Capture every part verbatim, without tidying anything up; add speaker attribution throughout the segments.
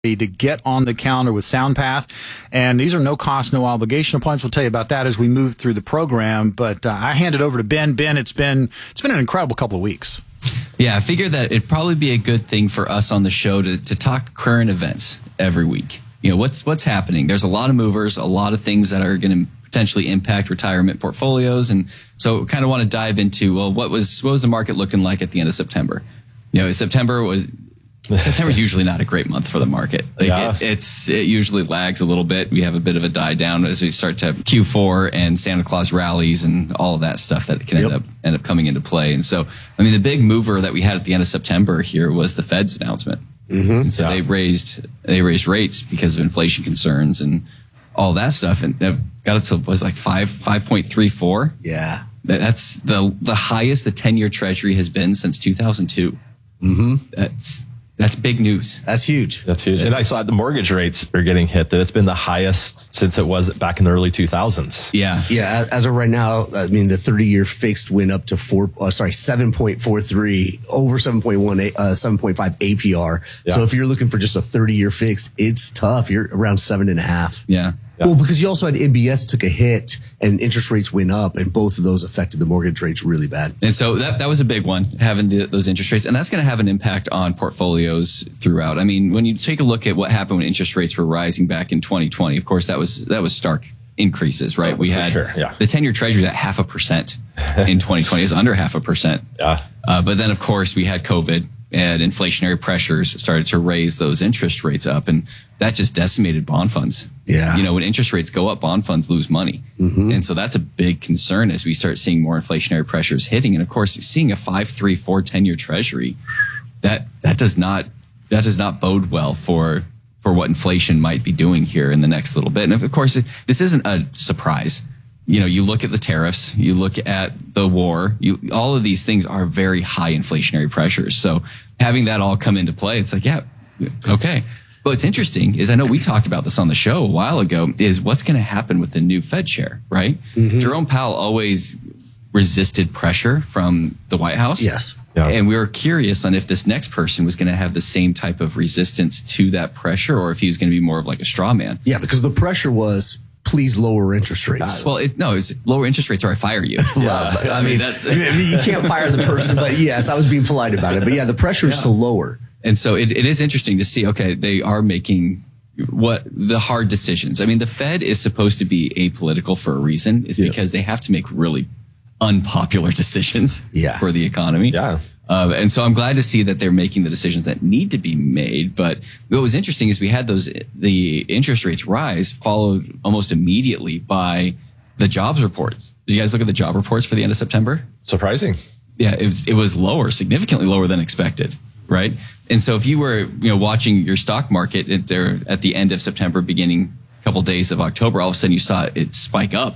Speaker 1: to get on the calendar with SoundPath. And these are no cost, no obligation appointments. We'll tell you about that as we move through the program. But uh, I hand it over to Ben. Ben, it's been it's been an incredible couple of weeks.
Speaker 2: Yeah, I figured that it'd probably be a good thing for us on the show to, to talk current events every week. You know, what's what's happening? There's a lot of movers, a lot of things that are going to potentially impact retirement portfolios. And so kind of want to dive into, well, what was what was the market looking like at the end of September? You know, September was September is usually not a great month for the market. Like
Speaker 3: yeah.
Speaker 2: it, it's it usually lags a little bit. We have a bit of a die down as we start to have Q four and Santa Claus rallies and all of that stuff that can
Speaker 3: Yep.
Speaker 2: end up end up coming into play. And so, I mean, the big mover that we had at the end of September here was the Fed's announcement.
Speaker 3: Mm-hmm.
Speaker 2: And so
Speaker 3: Yeah.
Speaker 2: they raised they raised rates because of inflation concerns and all that stuff, and they've got it to was like five five point three four.
Speaker 3: Yeah.
Speaker 2: That's the the highest the ten year Treasury has been since two thousand two.
Speaker 3: Mm-hmm.
Speaker 2: That's That's big news.
Speaker 3: That's huge.
Speaker 4: That's huge. And I saw the mortgage rates are getting hit, that it's been the highest since it was back in the early two thousands.
Speaker 2: Yeah.
Speaker 3: Yeah. As of right now, I mean, the thirty year fixed went up to four, uh, sorry, seven point four three, over seven point one, uh, seven point five A P R.
Speaker 4: Yeah.
Speaker 3: So if you're looking for just a thirty year fixed, it's tough. You're around seven and a half.
Speaker 2: Yeah.
Speaker 4: Yeah.
Speaker 3: Well, because you also had M B S took a hit and interest rates went up, and both of those affected the mortgage rates really bad.
Speaker 2: And so that that was a big one, having the, those interest rates. And that's going to have an impact on portfolios throughout. I mean, when you take a look at what happened when interest rates were rising back in twenty twenty, of course, that was that was stark increases, right?
Speaker 4: Oh,
Speaker 2: we
Speaker 4: for
Speaker 2: had
Speaker 4: sure, yeah.
Speaker 2: the ten year Treasury at half a percent in twenty twenty. It was under half a percent.
Speaker 4: Yeah.
Speaker 2: Uh, but then, of course, we had COVID and inflationary pressures started to raise those interest rates up. And that just decimated bond funds.
Speaker 3: Yeah.
Speaker 2: You know, when interest rates go up, bond funds lose money.
Speaker 3: Mm-hmm.
Speaker 2: And so that's a big concern as we start seeing more inflationary pressures hitting. And of course, seeing a five, three, four, ten year Treasury, that, that does not, that does not bode well for, for what inflation might be doing here in the next little bit. And of course, this isn't a surprise. You know, you look at the tariffs, you look at the war, you, all of these things are very high inflationary pressures. So having that all come into play, it's like, yeah, okay. But what's interesting is I know we talked about this on the show a while ago is what's going to happen with the new Fed chair, right? Mm-hmm. Jerome Powell always resisted pressure from the White House.
Speaker 3: Yes.
Speaker 4: Yeah.
Speaker 2: And we were curious on if this next person was going to have the same type of resistance to that pressure or if he was going to be more of like a straw man.
Speaker 3: Yeah, because the pressure was, please lower interest rates.
Speaker 2: Well, it, no, it's lower interest rates or I fire you.
Speaker 3: Well, I,
Speaker 2: I mean,
Speaker 3: mean,
Speaker 2: that's
Speaker 3: I mean, you can't fire the person, but yes, I was being polite about it. But yeah, the pressure is
Speaker 2: Yeah.
Speaker 3: to lower.
Speaker 2: And so it, it is interesting to see, okay, they are making what the hard decisions. I mean, the Fed is supposed to be apolitical for a reason. It's
Speaker 3: Yeah.
Speaker 2: because they have to make really unpopular decisions
Speaker 3: Yeah.
Speaker 2: for the economy.
Speaker 4: Yeah.
Speaker 2: Uh, and so I'm glad to see that they're making the decisions that need to be made. But what was interesting is we had those, the interest rates rise followed almost immediately by the jobs reports. Did you guys look at the job reports for the end of September?
Speaker 4: Surprising.
Speaker 2: Yeah, it was, it was lower, significantly lower than expected, right? And so if you were, you know, watching your stock market at there at the end of September, beginning a couple days of October, all of a sudden you saw it spike up.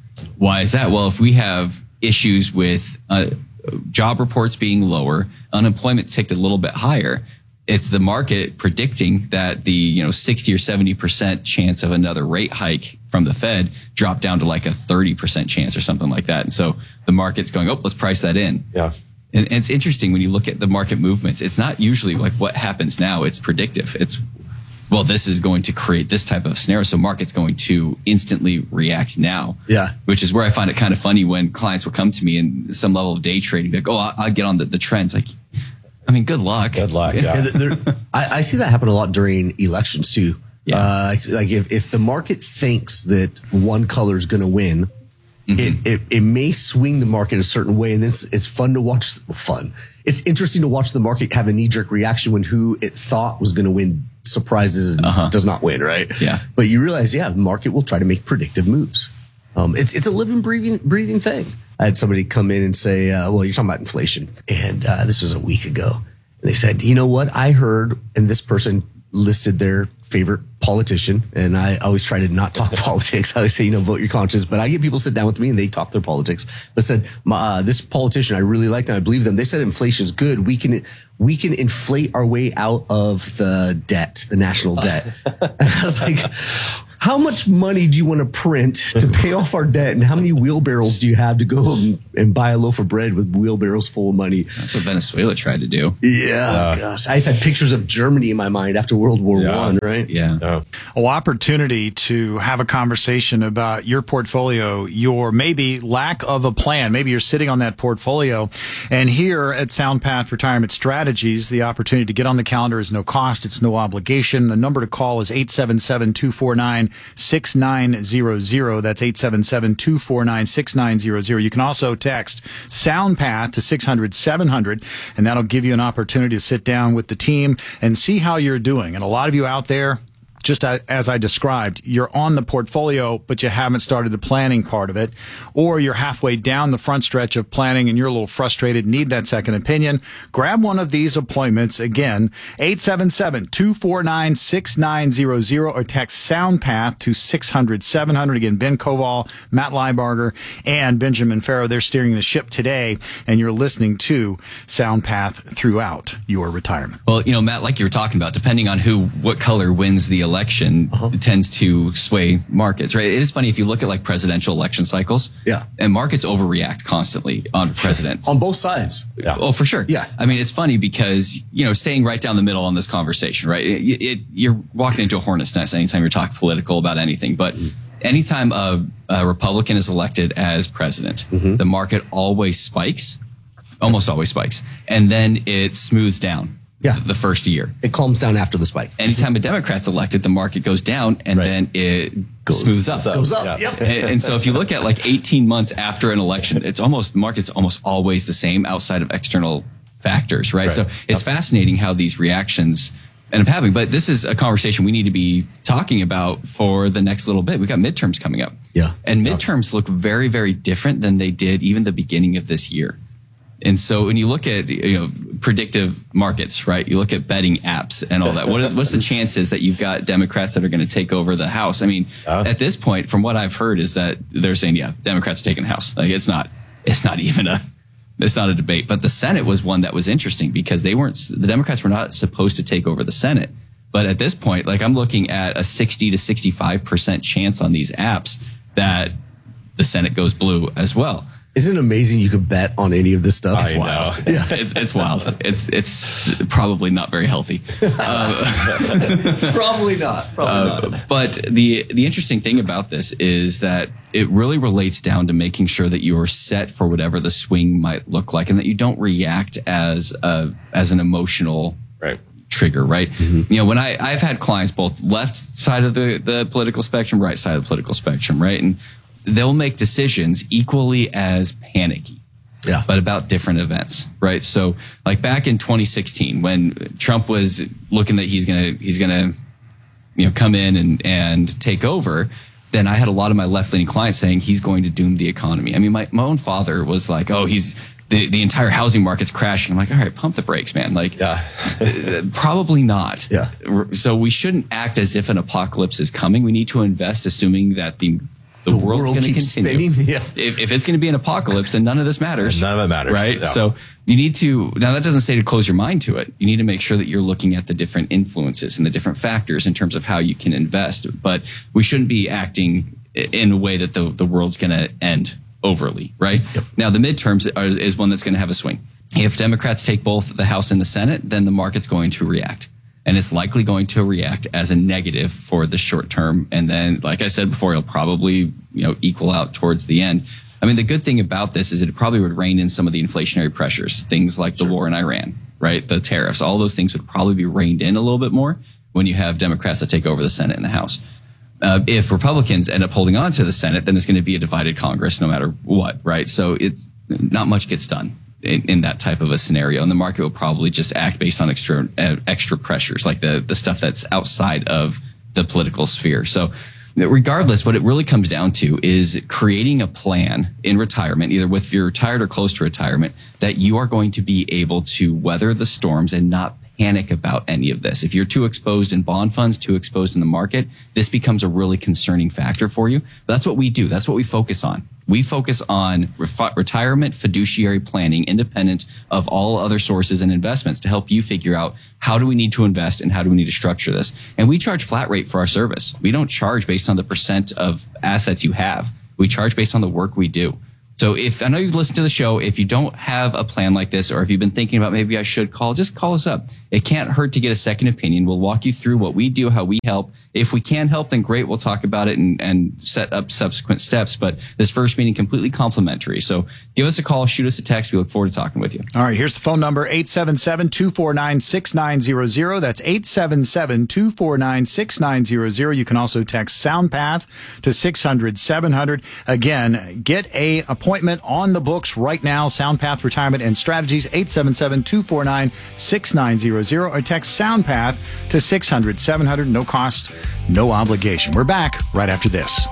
Speaker 2: Why is that? Well, if we have issues with uh, job reports being lower, unemployment ticked a little bit higher, it's the market predicting that the, you know, sixty or seventy percent chance of another rate hike from the Fed dropped down to like a thirty percent chance or something like that. And so the market's going, oh, let's price that in.
Speaker 4: Yeah.
Speaker 2: And, and it's interesting when you look at the market movements, it's not usually like what happens now. It's predictive. It's, well, this is going to create this type of scenario. So market's going to instantly react now.
Speaker 3: Yeah.
Speaker 2: Which is where I find it kind of funny when clients will come to me in some level of day trading, be like, oh, I'll, I'll get on the, the trends. Like, I mean, good luck.
Speaker 4: Good luck.
Speaker 3: Yeah,
Speaker 4: Yeah.
Speaker 3: there- there- I, I see that happen a lot during elections too.
Speaker 2: Yeah.
Speaker 3: Uh, like, like if, if the market thinks that one color is going to win,
Speaker 2: Mm-hmm.
Speaker 3: it, it it may swing the market a certain way, and then it's, it's fun to watch. Fun. It's interesting to watch the market have a knee jerk reaction when who it thought was going to win surprises and
Speaker 2: Uh-huh.
Speaker 3: does not win. Right.
Speaker 2: Yeah.
Speaker 3: But you realize, yeah, the market will try to make predictive moves. Um, it's it's a living, breathing, breathing thing. I had somebody come in and say, uh, "Well, you're talking about inflation," and uh, this was a week ago. And they said, "You know what? I heard," and this person listed their favorite politician, and I always try to not talk politics. I always say, you know, vote your conscience. But I get people sit down with me and they talk their politics. But said, uh, this politician, I really liked and I believe them. They said inflation is good. We can we can inflate our way out of the debt, the national debt. And I was like, how much money do you want to print to pay off our debt? And how many wheelbarrows do you have to go and, and buy a loaf of bread with wheelbarrows full of money?
Speaker 2: That's what Venezuela tried to do.
Speaker 3: Yeah, uh, gosh. I just had pictures of Germany in my mind after World War
Speaker 4: yeah.
Speaker 3: One, right?
Speaker 2: Yeah.
Speaker 4: yeah.
Speaker 1: Well, opportunity to have a conversation about your portfolio, your maybe lack of a plan. Maybe you're sitting on that portfolio. And here at SoundPath Retirement Strategies, the opportunity to get on the calendar is no cost. It's no obligation. The number to call is eight seven seven, two four nine, six nine zero zero. That's eight seven seven, two four nine, six nine zero zero. You can also text SoundPath to six hundred, seven hundred, and that'll give you an opportunity to sit down with the team and see how you're doing. And a lot of you out there, just as I described, you're on the portfolio, but you haven't started the planning part of it, or you're halfway down the front stretch of planning and you're a little frustrated, need that second opinion. Grab one of these appointments. Again, eight seven seven, two four nine, six nine zero zero, or text SoundPath to six hundred, seven hundred. Again, Ben Koval, Matt Liebarger, and Benjamin Farrow, they're steering the ship today, and you're listening to SoundPath throughout your retirement.
Speaker 2: Well, you know, Matt, like you were talking about, depending on who, what color wins the election, uh-huh. it tends to sway markets, right? It is funny if you look at like presidential election cycles,
Speaker 3: yeah,
Speaker 2: and markets overreact constantly on presidents
Speaker 3: on both sides.
Speaker 2: Yeah. Oh, for sure.
Speaker 3: Yeah.
Speaker 2: I mean, it's funny because, you know, staying right down the middle on this conversation, right? It, it, you're walking into a hornet's nest anytime you're talking political about anything, but mm-hmm. anytime a, a Republican is elected as president, mm-hmm. the market always spikes, almost always spikes, and then it smooths down.
Speaker 3: Yeah.
Speaker 2: The first year.
Speaker 3: It calms down after the spike.
Speaker 2: Anytime a Democrat's elected, the market goes down and right. then it goes, smooths up.
Speaker 3: Goes up.
Speaker 2: Yeah.
Speaker 3: Yep.
Speaker 2: And, and so if you look at like eighteen months after an election, it's almost, the market's almost always the same outside of external factors, right? right. So it's yep. fascinating how these reactions end up happening. But this is a conversation we need to be talking about for the next little bit. We've got midterms coming up.
Speaker 3: Yeah.
Speaker 2: And midterms look very, very different than they did even the beginning of this year. And so when you look at, you know, predictive markets, right? You look at betting apps and all that. What are, what's the chances that you've got Democrats that are going to take over the House? I mean, uh, at this point, from what I've heard is that they're saying, yeah, Democrats are taking the House. Like it's not, it's not even a, it's not a debate. But the Senate was one that was interesting because they weren't, the Democrats were not supposed to take over the Senate. But at this point, like I'm looking at a sixty to sixty-five percent chance on these apps that the Senate goes blue as well.
Speaker 3: Isn't it amazing you could bet on any of this stuff?
Speaker 2: It's wild. Yeah. It's, it's wild. It's, it's probably not very healthy. Uh,
Speaker 3: probably not. Probably
Speaker 2: uh,
Speaker 3: not.
Speaker 2: But the, the interesting thing about this is that it really relates down to making sure that you're set for whatever the swing might look like and that you don't react as a, as an emotional
Speaker 4: right.
Speaker 2: trigger, right? Mm-hmm. You know, when I, I've had clients both left side of the, the political spectrum, right side of the political spectrum, right? And they'll make decisions equally as panicky,
Speaker 3: yeah,
Speaker 2: but about different events, right? So like back in twenty sixteen, when Trump was looking that he's going to, he's going to, you know, come in and, and take over, then I had a lot of my left-leaning clients saying he's going to doom the economy. I mean, my, my own father was like, oh, he's, the, the entire housing market's crashing. I'm like, all right, pump the brakes, man. Like,
Speaker 4: yeah.
Speaker 2: probably not.
Speaker 3: Yeah.
Speaker 2: So we shouldn't act as if an apocalypse is coming. We need to invest assuming that the The,
Speaker 3: the
Speaker 2: world's
Speaker 3: world
Speaker 2: going to continue.
Speaker 3: Spinning, yeah.
Speaker 2: If, if it's going to be an apocalypse, then none of this matters.
Speaker 4: None of it matters.
Speaker 2: Right?
Speaker 4: Yeah.
Speaker 2: So you need to, now that doesn't say to close your mind to it. You need to make sure that you're looking at the different influences and the different factors in terms of how you can invest. But we shouldn't be acting in a way that the, the world's going to end overly, right?
Speaker 3: Yep.
Speaker 2: Now the midterms are, is one that's going to have a swing. If Democrats take both the House and the Senate, then the market's going to react. And it's likely going to react as a negative for the short term. And then, like I said before, it'll probably, you know, equal out towards the end. I mean, the good thing about this is it probably would rein in some of the inflationary pressures, things like the war in Iran, right? The tariffs, all those things would probably be reined in a little bit more when you have Democrats that take over the Senate and the House. Uh, if Republicans end up holding on to the Senate, then it's going to be a divided Congress no matter what, right? So it's not much gets done in, in that type of a scenario. And the market will probably just act based on extra, uh, extra pressures, like the, the stuff that's outside of the political sphere. So regardless, what it really comes down to is creating a plan in retirement, either with if you're retired or close to retirement, that you are going to be able to weather the storms and not panic about any of this. If you're too exposed in bond funds, too exposed in the market, this becomes a really concerning factor for you. But that's what we do. That's what we focus on. We focus on refi- retirement fiduciary planning, independent of all other sources and investments, to help you figure out how do we need to invest and how do we need to structure this. And we charge flat rate for our service. We don't charge based on the percent of assets you have. We charge based on the work we do. So if I know you've listened to the show, if you don't have a plan like this, or if you've been thinking about maybe I should call, just call us up. It can't hurt to get a second opinion. We'll walk you through what we do, how we help. If we can help, then great. We'll talk about it and, and set up subsequent steps. But this first meeting, completely complimentary. So give us a call, shoot us a text. We look forward to talking with you.
Speaker 1: All right, here's the phone number, eight seven seven, two four nine, six nine zero zero. That's eight seven seven, two four nine, six nine zero zero. You can also text SoundPath to six hundred, seven hundred. Again, get a appointment on the books right now. SoundPath Retirement and Strategies, eight seven seven, two four nine, six nine zero zero, or text SoundPath to six hundred, seven hundred. No cost, no obligation. We're back right after this.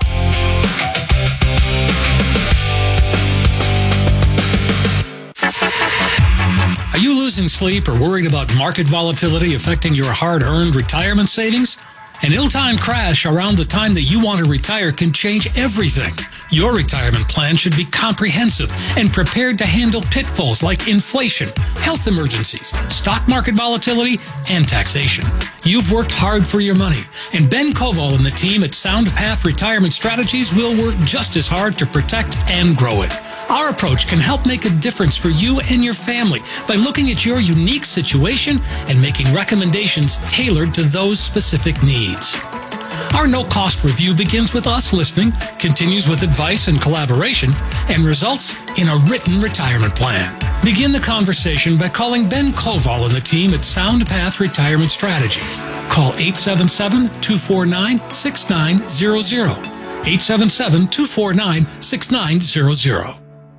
Speaker 5: Are you losing sleep or worried about market volatility affecting your hard-earned retirement savings? An ill-timed crash around the time that you want to retire can change everything. Your retirement plan should be comprehensive and prepared to handle pitfalls like inflation, health emergencies, stock market volatility, and taxation. You've worked hard for your money, and Ben Koval and the team at SoundPath Retirement Strategies will work just as hard to protect and grow it. Our approach can help make a difference for you and your family by looking at your unique situation and making recommendations tailored to those specific needs. Our no-cost review begins with us listening, continues with advice and collaboration, and results in a written retirement plan. Begin the conversation by calling Ben Koval and the team at SoundPath Retirement Strategies. Call eight seven seven, two four nine, six nine zero zero. eight seven seven, two four nine, six nine zero zero.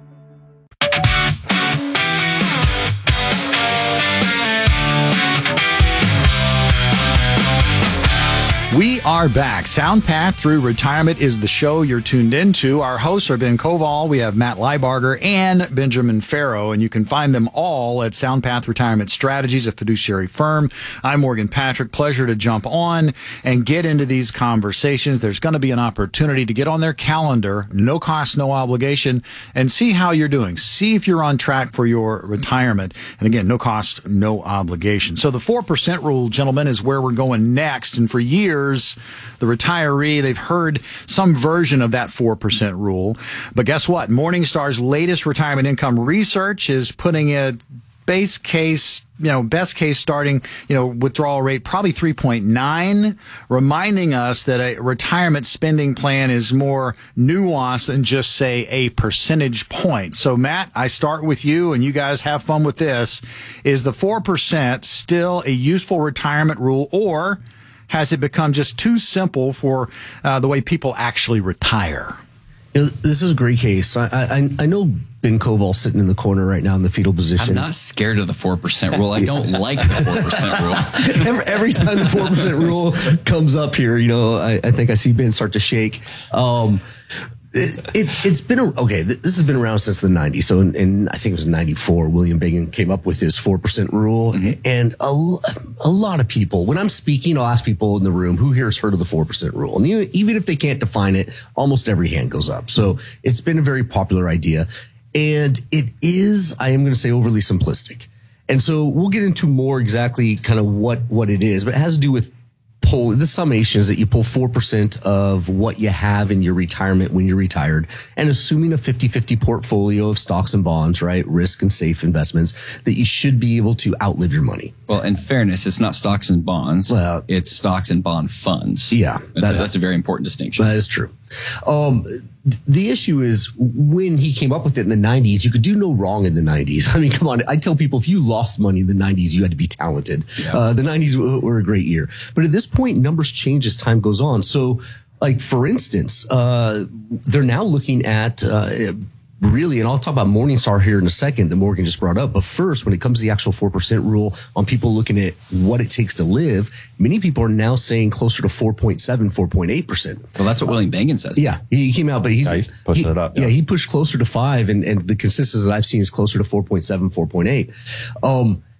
Speaker 1: We are back. SoundPath Through Retirement is the show you're tuned into. Our hosts are Ben Koval. We have Matt Leibarger and Benjamin Farrow, and you can find them all at SoundPath Retirement Strategies, a fiduciary firm. I'm Morgan Patrick. Pleasure to jump on and get into these conversations. There's going to be an opportunity to get on their calendar, no cost, no obligation, and see how you're doing. See if you're on track for your retirement. And again, no cost, no obligation. So the four percent rule, gentlemen, is where we're going next. And for years, the retiree, they've heard some version of that four percent rule. But guess what? Morningstar's latest retirement income research is putting a base case, you know, best case starting, you know, withdrawal rate probably three point nine, reminding us that a retirement spending plan is more nuanced than just, say, a percentage point. So, Matt, I start with you, and you guys have fun with this. Is the four percent still a useful retirement rule, or has it become just too simple for uh, the way people actually retire?
Speaker 3: You know, this is a great case. I, I, I know Ben Koval sitting in the corner right now in the fetal position.
Speaker 2: I'm not scared of the four percent rule. I don't like the four percent rule.
Speaker 3: every, every time the four percent rule comes up here, you know, I, I think I see Ben start to shake. Um, It, it, it's been, a, okay, this has been around since the nineties. So in, in I think it was ninety-four, William Bengen came up with his four percent rule. Mm-hmm. And a, a lot of people, when I'm speaking, I'll ask people in the room, who here has heard of the four percent rule? And you, even if they can't define it, almost every hand goes up. So it's been a very popular idea. And it is, I am going to say, overly simplistic. And so we'll get into more exactly kind of what, what it is, but it has to do with pull the summation is that you pull four percent of what you have in your retirement when you're retired, and assuming a fifty-fifty portfolio of stocks and bonds, right? Risk and safe investments, that you should be able to outlive your money.
Speaker 2: Well, in fairness, it's not stocks and bonds. Well, it's stocks and bond funds.
Speaker 3: Yeah.
Speaker 2: That's, that, a, that's a very important distinction.
Speaker 3: That is true. Um, the issue is when he came up with it in the nineties, you could do no wrong in the nineties. I mean, come on. I tell people if you lost money in the nineties, you had to be talented. Yeah. Uh, the nineties were, were a great year. But at this point, numbers change as time goes on. So, like, for instance, uh, they're now looking at, uh, really, and I'll talk about Morningstar here in a second that Morgan just brought up. But first, when it comes to the actual four percent rule on people looking at what it takes to live, many people are now saying closer to four point seven, four point eight percent.
Speaker 2: Well, that's what William Bengen says.
Speaker 3: Yeah, he came out, but he's,
Speaker 4: yeah, he's pushing
Speaker 3: he,
Speaker 4: it up. Yeah.
Speaker 3: yeah, he pushed closer to five, and, and the consensus that I've seen is closer to four point seven, four point eight. Um,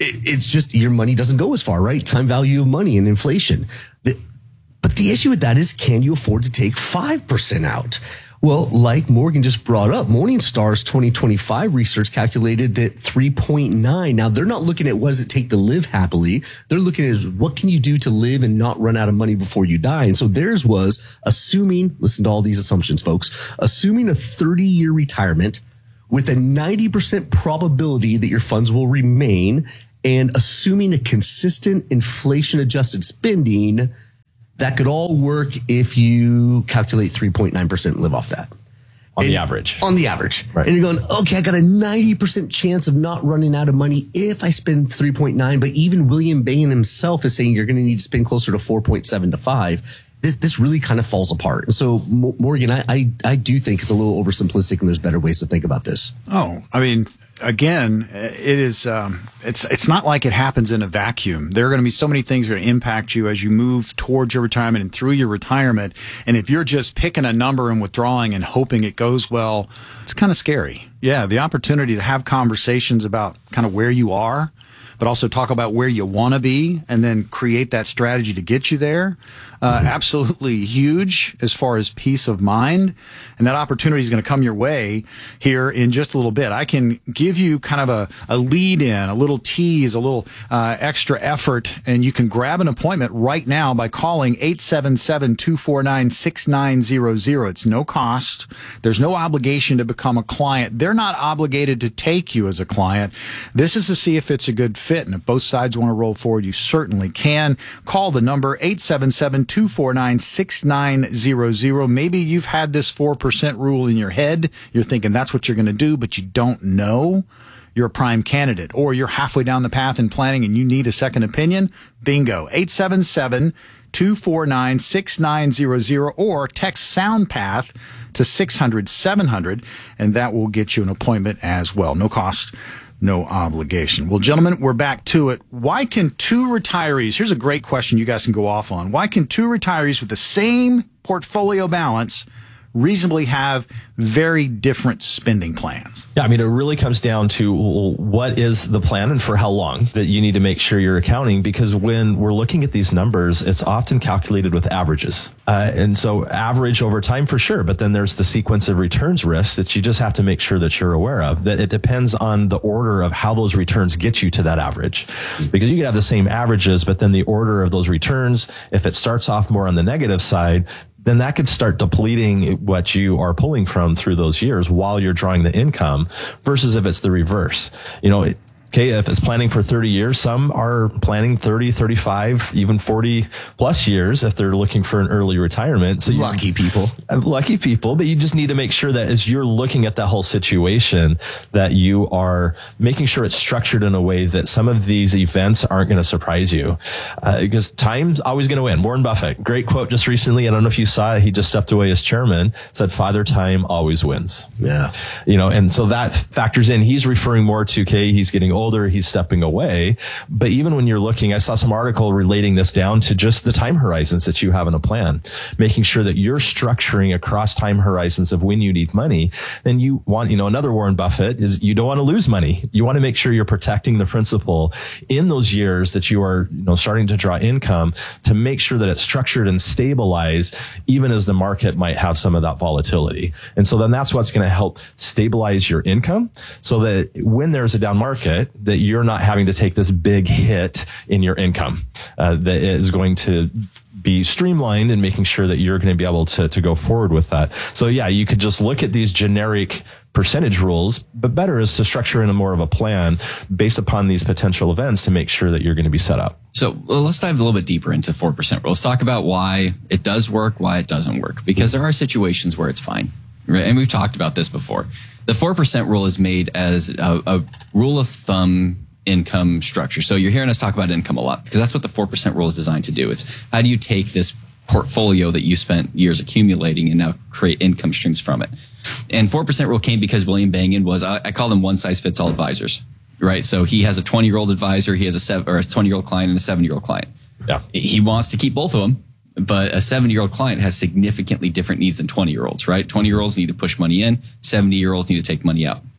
Speaker 3: it, it's just your money doesn't go as far, right? Time value of money and inflation. The, but the issue with that is, can you afford to take five percent out? Well, like Morgan just brought up, Morningstar's twenty twenty-five research calculated that three point nine. Now, they're not looking at what does it take to live happily. They're looking at what can you do to live and not run out of money before you die. And so theirs was assuming, listen to all these assumptions, folks, assuming a thirty-year retirement with a ninety percent probability that your funds will remain, and assuming a consistent inflation-adjusted spending. That could all work if you calculate three point nine percent and live off that.
Speaker 4: On
Speaker 3: and
Speaker 4: the average.
Speaker 3: On the average.
Speaker 4: Right.
Speaker 3: And you're going, okay, I got a ninety percent chance of not running out of money if I spend three point nine. But even William Bain himself is saying you're going to need to spend closer to four point seven to five. This this really kind of falls apart. And so, Morgan, I, I, I do think it's a little oversimplistic, and there's better ways to think about this.
Speaker 1: Oh, I mean, again, it is, um, it's, it's not like it happens in a vacuum. There are going to be so many things that are going to impact you as you move towards your retirement and through your retirement. And if you're just picking a number and withdrawing and hoping it goes well, it's kind of scary. Yeah. The opportunity to have conversations about kind of where you are, but also talk about where you want to be and then create that strategy to get you there. Uh, absolutely huge as far as peace of mind. And that opportunity is going to come your way here in just a little bit. I can give you kind of a, a lead in, a little tease, a little uh, extra effort, and you can grab an appointment right now by calling eight seven seven, two four nine, six nine zero zero. It's no cost. There's no obligation to become a client. They're not obligated to take you as a client. This is to see if it's a good fit. And if both sides want to roll forward, you certainly can. Call the number eight seven seven, two four nine, six nine zero zero. Maybe you've had this four percent rule in your head. You're thinking that's what you're going to do, but you don't know. You're a prime candidate, or you're halfway down the path in planning and you need a second opinion. Bingo. eight seven seven, two four nine, six nine zero zero, or text SoundPath to six hundred, seven hundred, and that will get you an appointment as well. No cost, no obligation. Well, gentlemen, we're back to it. Why can two retirees, here's a great question you guys can go off on. Why can two retirees with the same portfolio balance reasonably have very different spending plans?
Speaker 4: Yeah, I mean, it really comes down to what is the plan and for how long that you need to make sure you're accounting, because when we're looking at these numbers, it's often calculated with averages. Uh, and so average over time for sure, but then there's the sequence of returns risks that you just have to make sure that you're aware of, that it depends on the order of how those returns get you to that average. Because you can have the same averages, but then the order of those returns, if it starts off more on the negative side, then that could start depleting what you are pulling from through those years while you're drawing the income, versus if it's the reverse. You know, it, okay, if it's planning for thirty years, some are planning thirty, thirty-five, even forty plus years if they're looking for an early retirement. So
Speaker 3: lucky you, people.
Speaker 4: Lucky people, but you just need to make sure that as you're looking at that whole situation, that you are making sure it's structured in a way that some of these events aren't going to surprise you. Uh, because time's always going to win. Warren Buffett, great quote just recently. I don't know if you saw it. He just stepped away as chairman, said, "Father Time always wins."
Speaker 3: Yeah.
Speaker 4: You know, and so that factors in. He's referring more to, okay, he's getting old. Older, he's stepping away. But even when you're looking, I saw some article relating this down to just the time horizons that you have in a plan, making sure that you're structuring across time horizons of when you need money. Then you want, you know, another Warren Buffett is you don't want to lose money. You want to make sure you're protecting the principal in those years that you are, you know, starting to draw income, to make sure that it's structured and stabilized, even as the market might have some of that volatility. And so then that's what's going to help stabilize your income, so that when there's a down market, that you're not having to take this big hit in your income, uh, that is going to be streamlined, and making sure that you're going to be able to, to go forward with that. So yeah, you could just look at these generic percentage rules, but better is to structure in a more of a plan based upon these potential events to make sure that you're going to be set up.
Speaker 2: So well, let's dive a little bit deeper into four percent rule. Let's talk about why it does work, why it doesn't work, because there are situations where it's fine. Right? And we've talked about this before. The four percent rule is made as a, a rule of thumb income structure. So you're hearing us talk about income a lot, because that's what the four percent rule is designed to do. It's how do you take this portfolio that you spent years accumulating and now create income streams from it. And four percent rule came because William Bengen was, I, I call them one size fits all advisors, right? So he has a twenty year old advisor, he has a seven or a twenty year old client and a seven year old client.
Speaker 4: Yeah.
Speaker 2: He wants to keep both of them. But a seventy-year-old client has significantly different needs than twenty-year-olds, right? twenty-year-olds need to push money in. seventy-year-olds need to take money out.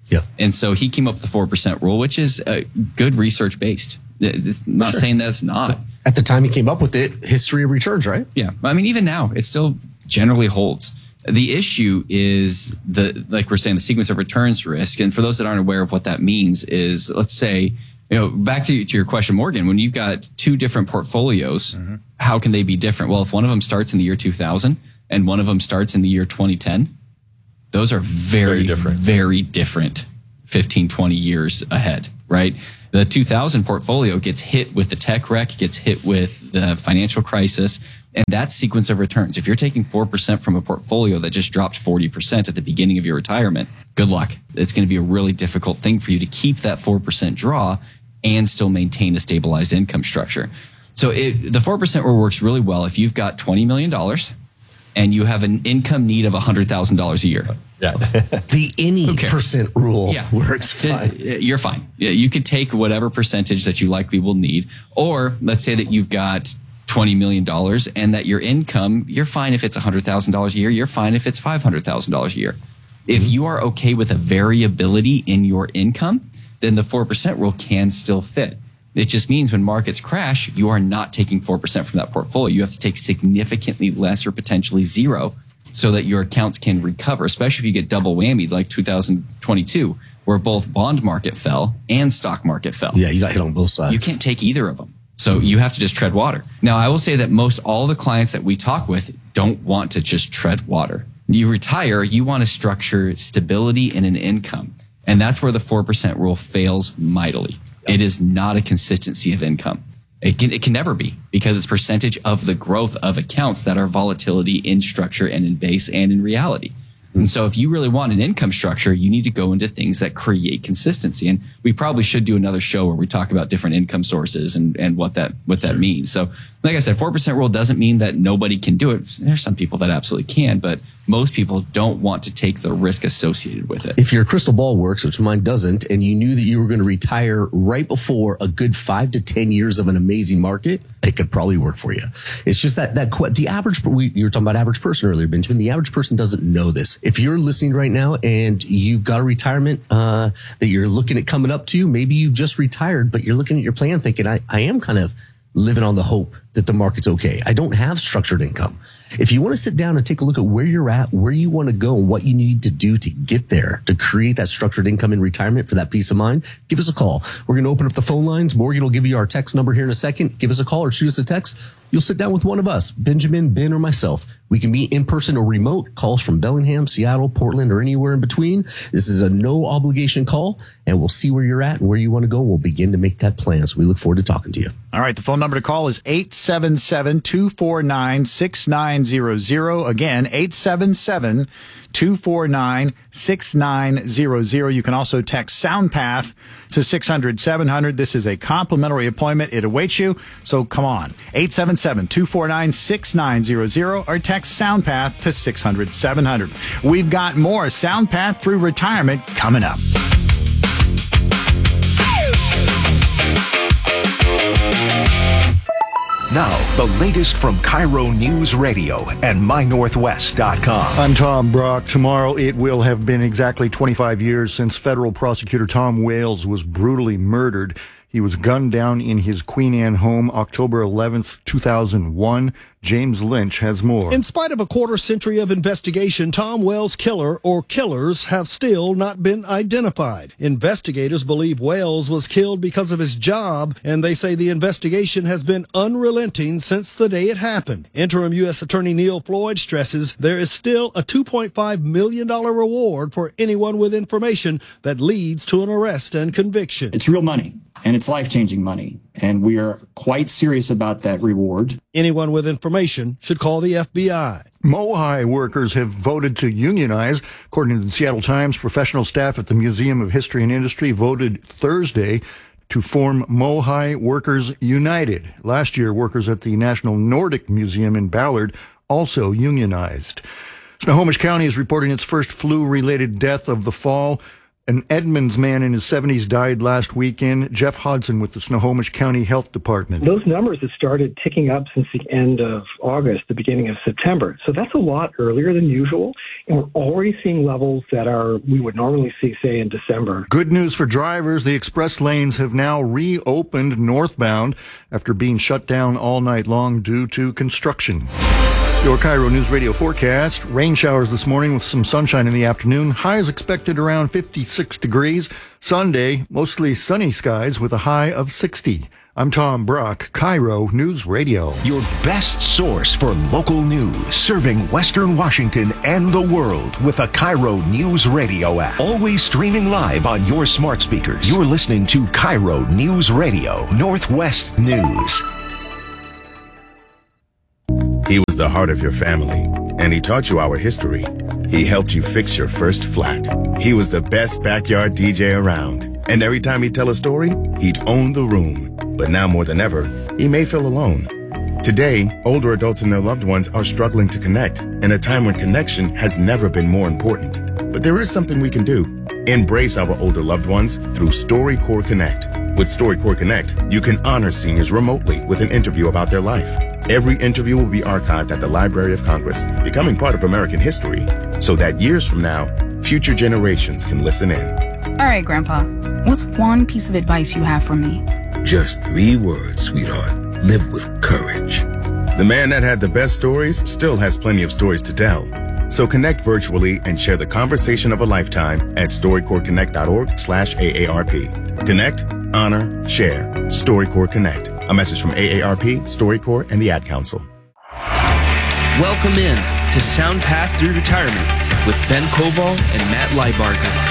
Speaker 3: Yeah.
Speaker 2: And so he came up with the four percent rule, which is uh, good research based. It's not
Speaker 3: Sure.
Speaker 2: saying that it's not.
Speaker 3: At the time he came up with it, history of returns, right?
Speaker 2: Yeah. I mean, even now, it still generally holds. The issue is the, like we're saying, the sequence of returns risk. And for those that aren't aware of what that means is, let's say, you know, back to, to your question, Morgan, when you've got two different portfolios, mm-hmm. how can they be different? Well, if one of them starts in the year two thousand and one of them starts in the year twenty ten, those are very, very different, very different fifteen, twenty years ahead, right? The two thousand portfolio gets hit with the tech wreck, gets hit with the financial crisis, and that sequence of returns. If you're taking four percent from a portfolio that just dropped forty percent at the beginning of your retirement, good luck. It's going to be a really difficult thing for you to keep that four percent draw and still maintain a stabilized income structure. So it, the four percent rule works really well if you've got twenty million dollars and you have an income need of one hundred thousand dollars a year.
Speaker 4: Yeah.
Speaker 3: The any percent rule
Speaker 2: yeah.
Speaker 3: works fine.
Speaker 2: You're fine. You could take whatever percentage that you likely will need. Or let's say that you've got twenty million dollars and that your income, you're fine if it's one hundred thousand dollars a year. You're fine if it's five hundred thousand dollars a year. If you are okay with a variability in your income, then the four percent rule can still fit. It just means when markets crash, you are not taking four percent from that portfolio. You have to take significantly less or potentially zero so that your accounts can recover, especially if you get double whammied like two thousand twenty-two, where both bond market fell and stock market fell.
Speaker 3: Yeah, you got hit on both sides.
Speaker 2: You can't take either of them. So you have to just tread water. Now, I will say that most all the clients that we talk with don't want to just tread water. You retire, you want to structure stability in an income. And that's where the four percent rule fails mightily. It is not a consistency of income. It can, it can never be because it's percentage of the growth of accounts that are volatility in structure and in base and in reality. And so if you really want an income structure, you need to go into things that create consistency. And we probably should do another show where we talk about different income sources and, and what that, what that means. So like I said, four percent rule doesn't mean that nobody can do it. There's some people that absolutely can, but most people don't want to take the risk associated with it.
Speaker 3: If your crystal ball works, which mine doesn't, and you knew that you were going to retire right before a good five to ten years of an amazing market, it could probably work for you. It's just that, that the average, we, you were talking about average person earlier, Benjamin, the average person doesn't know this. If you're listening right now and you've got a retirement, uh, that you're looking at coming up to, maybe you've just retired, but you're looking at your plan thinking, I, I am kind of living on the hope that the market's okay. I don't have structured income. If you want to sit down and take a look at where you're at, where you want to go, and what you need to do to get there, to create that structured income in retirement for that peace of mind, give us a call. We're going to open up the phone lines. Morgan will give you our text number here in a second. Give us a call or shoot us a text. You'll sit down with one of us, Benjamin, Ben, or myself. We can meet in person or remote. Calls from Bellingham, Seattle, Portland, or anywhere in between. This is a no obligation call, and we'll see where you're at and where you want to go. We'll begin to make that plan. So we look forward to talking to you.
Speaker 1: All right. The phone number to call is eight seven seven, two four nine, six nine zero zero. Again, eight seven seven, two four nine, six nine zero zero. You can also text SoundPath to six hundred, seven hundred. This is a complimentary appointment. It awaits you. So come on. eight seven seven, two four nine, six nine zero zero or text SoundPath to six hundred, seven hundred. We've got more SoundPath through retirement coming up.
Speaker 6: Now, the latest from Cairo News Radio and my northwest dot com.
Speaker 7: I'm Tom Brock. Tomorrow it will have been exactly twenty-five years since federal prosecutor Tom Wales was brutally murdered. He was gunned down in his Queen Anne home October eleventh, two thousand one. James Lynch has more.
Speaker 8: In spite of a quarter century of investigation, Tom Wales' killer or killers have still not been identified. Investigators believe Wales was killed because of his job, and they say the investigation has been unrelenting since the day it happened. Interim U S Attorney Neil Floyd stresses there is still a two point five million dollars reward for anyone with information that leads to an arrest and conviction.
Speaker 9: It's real money, and it's life-changing money, and we are quite serious about that reward.
Speaker 8: Anyone with information should call the F B I.
Speaker 7: Mohi workers have voted to unionize. According to the Seattle Times, professional staff at the Museum of History and Industry voted Thursday to form Mohi Workers United. Last year, workers at the National Nordic Museum in Ballard also unionized. Snohomish County is reporting its first flu-related death of the fall. An Edmonds man in his seventies died last weekend. Jeff Hodson with the Snohomish County Health Department.
Speaker 10: Those numbers have started ticking up since the end of August, the beginning of September. So that's a lot earlier than usual. And we're already seeing levels that are we would normally see, say, in December.
Speaker 7: Good news for drivers. The express lanes have now reopened northbound after being shut down all night long due to construction. Your KIRO News Radio forecast. Rain showers this morning with some sunshine in the afternoon. Highs expected around fifty-six degrees. Sunday, mostly sunny skies with a high of sixty. I'm Tom Brock, KIRO News Radio.
Speaker 6: Your best source for local news, serving Western Washington and the world with a KIRO News Radio app. Always streaming live on your smart speakers. You're listening to KIRO News Radio, Northwest News.
Speaker 11: He was the heart of your family, and he taught you our history. He helped you fix your first flat. He was the best backyard D J around, and every time he'd tell a story, he'd own the room. But now more than ever, he may feel alone. Today, older adults and their loved ones are struggling to connect, in a time when connection has never been more important. But there is something we can do. Embrace our older loved ones through StoryCorps Connect. With StoryCorps Connect, you can honor seniors remotely with an interview about their life. Every interview will be archived at the Library of Congress, becoming part of American history, so that years from now, future generations can listen in.
Speaker 12: All right, Grandpa, what's one piece of advice you have for me?
Speaker 11: Just three words, sweetheart. Live with courage. The man that had the best stories still has plenty of stories to tell. So connect virtually and share the conversation of a lifetime at StoryCorpsConnect.org slash AARP. Connect, honor, share. StoryCorps Connect. A message from A A R P, StoryCorps, and the Ad Council.
Speaker 13: Welcome in to Sound Path Through Retirement with Ben Koval and Matt Leibarger.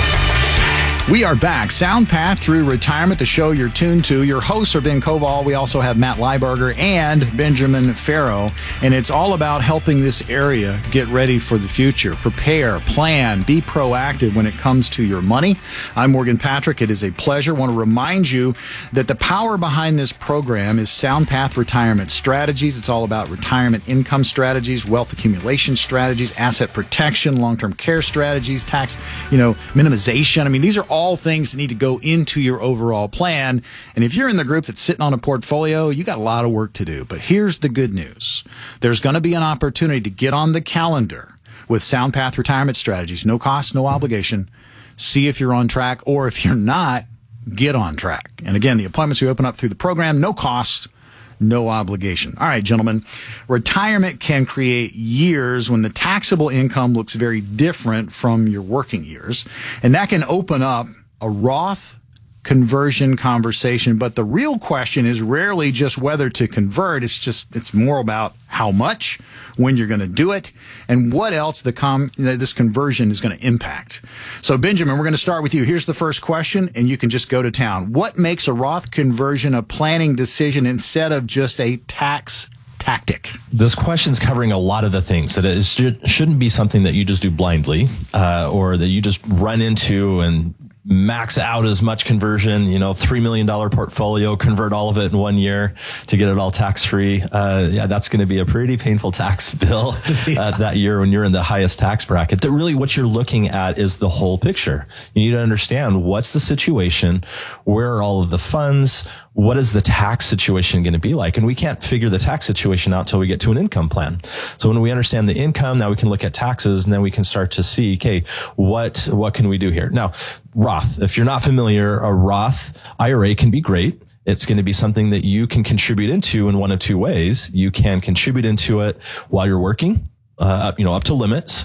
Speaker 1: We are back. Sound Path Through Retirement, the show you're tuned to. Your hosts are Ben Koval. We also have Matt Leibarger and Benjamin Farrow. And it's all about helping this area get ready for the future. Prepare, plan, be proactive when it comes to your money. I'm Morgan Patrick. It is a pleasure. I want to remind you that the power behind this program is Sound Path Retirement Strategies. It's all about retirement income strategies, wealth accumulation strategies, asset protection, long-term care strategies, tax, you know, minimization. I mean, these are all all things that need to go into your overall plan. And if you're in the group that's sitting on a portfolio, you got a lot of work to do. But here's the good news. There's going to be an opportunity to get on the calendar with Sound Path Retirement Strategies. No cost, no obligation. See if you're on track, or if you're not, get on track. And again, the appointments we open up through the program, no cost, no obligation. All right, gentlemen, retirement can create years when the taxable income looks very different from your working years. And that can open up a Roth conversion conversation. But the real question is rarely just whether to convert. It's just, it's more about how much, when you're going to do it, and what else the com this conversion is going to impact. So, Benjamin, we're going to start with you. Here's the first question, and you can just go to town. What makes a Roth conversion a planning decision instead of just a tax tactic?
Speaker 4: This question's covering a lot of the things that it shouldn't be something that you just do blindly, uh, or that you just run into and max out as much conversion, you know, three million dollars portfolio, convert all of it in one year to get it all tax free. Uh, yeah, that's going to be a pretty painful tax bill yeah. uh, that year when you're in the highest tax bracket. That really what you're looking at is the whole picture. You need to understand what's the situation, where are all of the funds, what is the tax situation going to be like? And we can't figure the tax situation out until we get to an income plan. So when we understand the income, now we can look at taxes, and then we can start to see, okay, what, what can we do here? Now, Roth, if you're not familiar, a Roth I R A can be great. It's going to be something that you can contribute into in one of two ways. You can contribute into it while you're working, uh, you know, up to limits,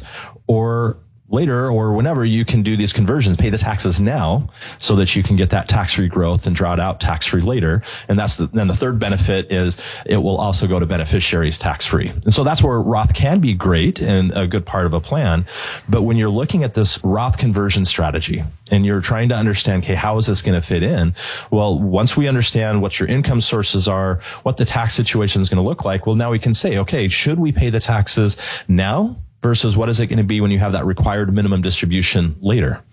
Speaker 4: or later or whenever you can do these conversions, pay the taxes now so that you can get that tax-free growth and draw it out tax-free later. And that's the, then the third benefit is it will also go to beneficiaries tax-free. And so that's where Roth can be great and a good part of a plan. But when you're looking at this Roth conversion strategy and you're trying to understand, okay, how is this going to fit in? Well, once we understand what your income sources are, what the tax situation is going to look like, well, now we can say, okay, should we pay the taxes now? Versus what is it going to be when you have that required minimum distribution later?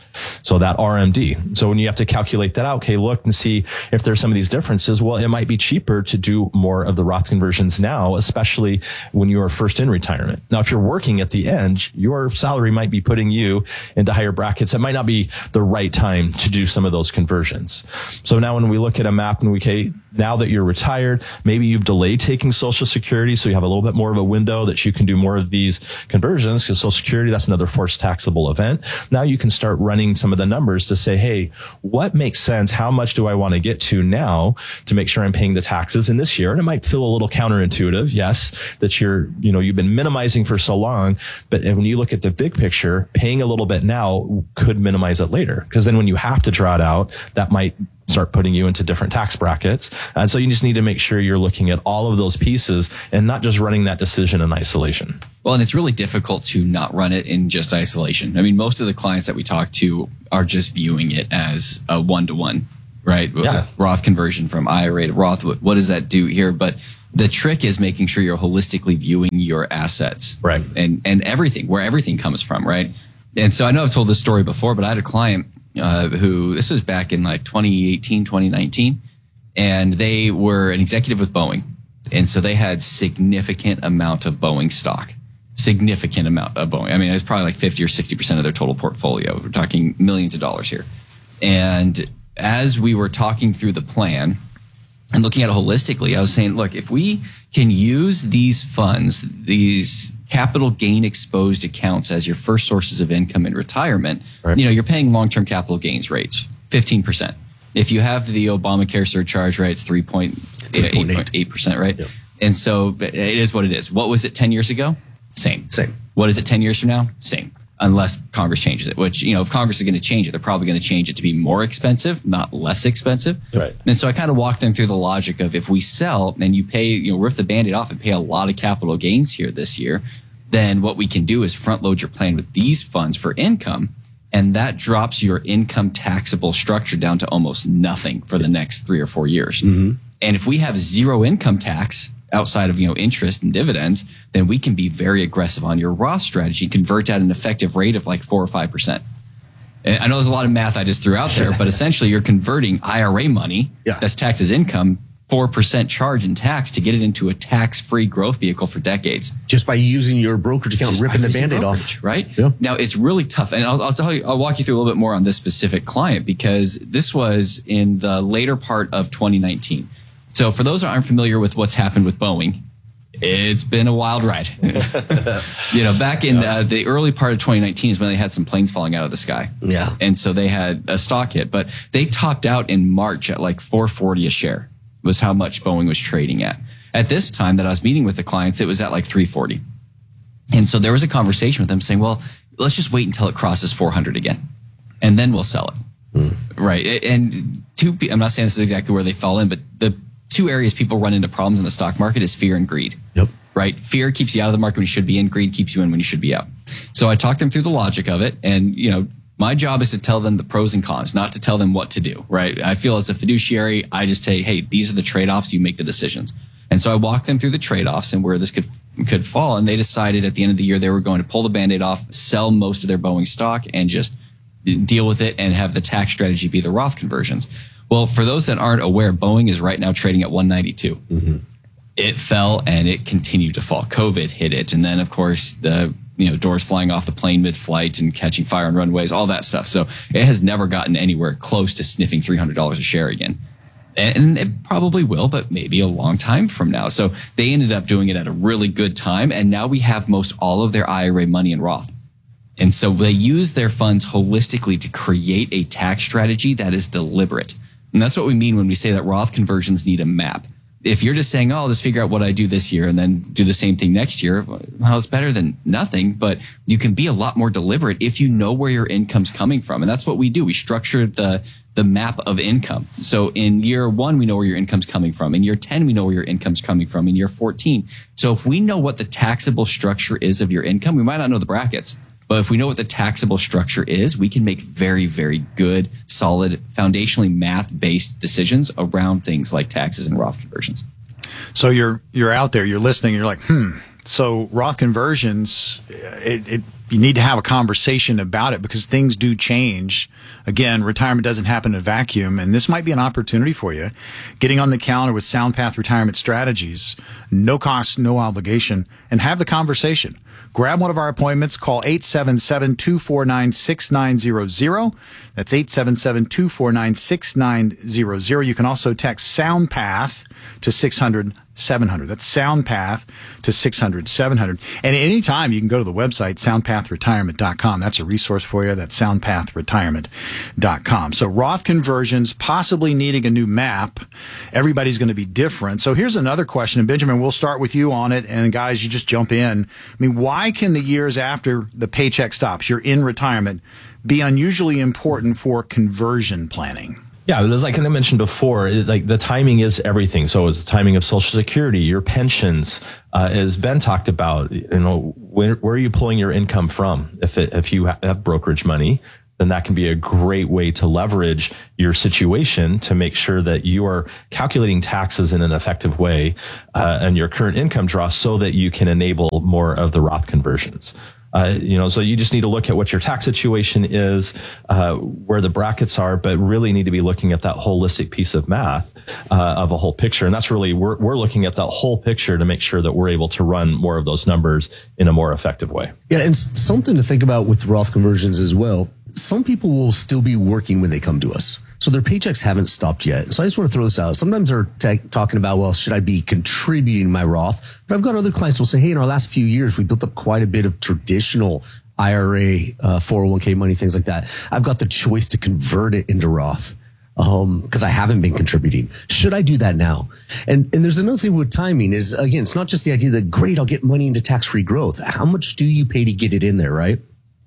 Speaker 4: So that R M D. So when you have to calculate that out, okay, look and see if there's some of these differences. Well, it might be cheaper to do more of the Roth conversions now, especially when you are first in retirement. Now, if you're working at the end, your salary might be putting you into higher brackets. It might not be the right time to do some of those conversions. So now when we look at a map and we, okay, now that you're retired, maybe you've delayed taking Social Security, so you have a little bit more of a window that you can do more of these conversions, because Social Security, that's another forced taxable event. Now you can start running some of the numbers to say, hey, what makes sense? How much do I want to get to now to make sure I'm paying the taxes in this year? And it might feel a little counterintuitive, yes, that you're, you know, you've been minimizing for so long, but when you look at the big picture, paying a little bit now could minimize it later, because then when you have to draw it out, that might start putting you into different tax brackets. And so you just need to make sure you're looking at all of those pieces and not just running that decision in isolation.
Speaker 2: Well, and it's really difficult to not run it in just isolation. I mean, most of the clients that we talk to are just viewing it as a one-to-one, right?
Speaker 4: Yeah.
Speaker 2: Roth conversion from I R A to Roth. What, what does that do here? But the trick is making sure you're holistically viewing your assets.
Speaker 4: Right.
Speaker 2: And, and everything, where everything comes from, right? And so I know I've told this story before, but I had a client Uh, who, this was back in like twenty eighteen, twenty nineteen, and they were an executive with Boeing. And so they had significant amount of Boeing stock, significant amount of Boeing. I mean, it was probably like fifty or sixty percent of their total portfolio. We're talking millions of dollars here. And as we were talking through the plan and looking at it holistically, I was saying, look, if we can use these funds, these capital gain exposed accounts as your first sources of income in retirement, right, you know, you're paying long-term capital gains rates, fifteen percent. If you have the Obamacare surcharge, right, it's three point eight percent, right? Yep. And so it is what it is. What was it ten years ago? Same.
Speaker 3: Same.
Speaker 2: What is it ten years from now? Same. Unless Congress changes it, which, you know, if Congress is going to change it, they're probably going to change it to be more expensive, not less expensive.
Speaker 4: Right.
Speaker 2: And so I kind of walked them through the logic of, if we sell and you pay, you know, rip the Band-Aid off and pay a lot of capital gains here this year, then what we can do is front load your plan with these funds for income. And that drops your income taxable structure down to almost nothing for the next three or four years.
Speaker 3: Mm-hmm.
Speaker 2: And if we have zero income tax outside of, you know, interest and dividends, then we can be very aggressive on your Roth strategy, convert at an effective rate of like four or five percent. And I know there's a lot of math I just threw out there, but essentially you're converting I R A money, yeah, that's taxed as income, four percent charge in tax, to get it into a tax-free growth vehicle for decades.
Speaker 3: Just by using your brokerage account,
Speaker 2: Just
Speaker 3: ripping the Band-Aid off.
Speaker 2: Right?
Speaker 3: Yeah.
Speaker 2: Now, it's really tough. And I'll, I'll tell you, I'll walk you through a little bit more on this specific client, because this was in the later part of twenty nineteen. So for those that aren't familiar with what's happened with Boeing, it's been a wild ride. You know, back in uh, the early part of twenty nineteen is when they had some planes falling out of the sky.
Speaker 3: Yeah.
Speaker 2: And so they had a stock hit, but they topped out in March at like four forty a share was how much Boeing was trading at. At this time that I was meeting with the clients, it was at like three forty. And so there was a conversation with them saying, well, let's just wait until it crosses four hundred again, and then we'll sell it. Mm. Right. And two, I'm not saying this is exactly where they fall in, but the two areas people run into problems in the stock market is fear and greed.
Speaker 3: Yep.
Speaker 2: Right. Fear keeps you out of the market when you should be in. Greed keeps you in when you should be out. So I talked them through the logic of it. And, you know, my job is to tell them the pros and cons, not to tell them what to do. Right. I feel as a fiduciary, I just say, hey, these are the trade-offs. You make the decisions. And so I walked them through the trade-offs and where this could could fall. And they decided at the end of the year they were going to pull the Band-Aid off, sell most of their Boeing stock, and just deal with it and have the tax strategy be the Roth conversions. Well, for those that aren't aware, Boeing is right now trading at one ninety-two. Mm-hmm. It fell and it continued to fall. COVID hit it. And then, of course, the you know doors flying off the plane mid-flight and catching fire on runways, all that stuff. So it has never gotten anywhere close to sniffing three hundred dollars a share again. And it probably will, but maybe a long time from now. So they ended up doing it at a really good time. And now we have most all of their I R A money in Roth. And so they use their funds holistically to create a tax strategy that is deliberate. And that's what we mean when we say that Roth conversions need a map. If you're just saying, oh, I'll just figure out what I do this year and then do the same thing next year, well, it's better than nothing, but you can be a lot more deliberate if you know where your income's coming from. And that's what we do. We structure the the map of income. So in year one, we know where your income's coming from. In year ten, we know where your income's coming from. In year fourteen. So if we know what the taxable structure is of your income, we might not know the brackets. But if we know what the taxable structure is, we can make very, very good, solid, foundationally math-based decisions around things like taxes and Roth conversions.
Speaker 1: So you're you're out there, you're listening, you're like, hmm. So Roth conversions, it, it you need to have a conversation about it because things do change. Again, retirement doesn't happen in a vacuum, and this might be an opportunity for you. Getting on the calendar with SoundPath Retirement Strategies, no cost, no obligation, and have the conversation. Grab one of our appointments. Call eight seven seven, two four nine, six nine zero zero. That's eight seven seven, two four nine, six nine zero zero. You can also text SoundPath to six hundred, seven hundred. That's SoundPath to six hundred, seven hundred. And at any time, you can go to the website, sound path retirement dot com. That's a resource for you. That's sound path retirement dot com. So Roth conversions, possibly needing a new map. Everybody's going to be different. So here's another question. And Benjamin, we'll start with you on it. And guys, you just jump in. I mean, why can the years after the paycheck stops, you're in retirement, be unusually important for conversion planning?
Speaker 4: Yeah, it was like I mentioned before, it, like the timing is everything. So it's the timing of Social Security, your pensions, uh, as Ben talked about. You know, where, where are you pulling your income from? If it, if you have brokerage money, then that can be a great way to leverage your situation to make sure that you are calculating taxes in an effective way uh, and your current income draw so that you can enable more of the Roth conversions. Uh, you know, so you just need to look at what your tax situation is, uh, where the brackets are, but really need to be looking at that holistic piece of math, uh, of a whole picture. And that's really, we're, we're looking at that whole picture to make sure that we're able to run more of those numbers in a more effective way.
Speaker 3: Yeah. And something to think about with Roth conversions as well. Some people will still be working when they come to us. So their paychecks haven't stopped yet. So I just want to throw this out. Sometimes they're t- talking about, well, should I be contributing my Roth? But I've got other clients who will say, hey, in our last few years, we built up quite a bit of traditional I R A, uh, four oh one k money, things like that. I've got the choice to convert it into Roth. Um, cause I haven't been contributing. Should I do that now? And, and there's another thing with timing is, again, it's not just the idea that great, I'll get money into tax-free growth. How much do you pay to get it in there, right?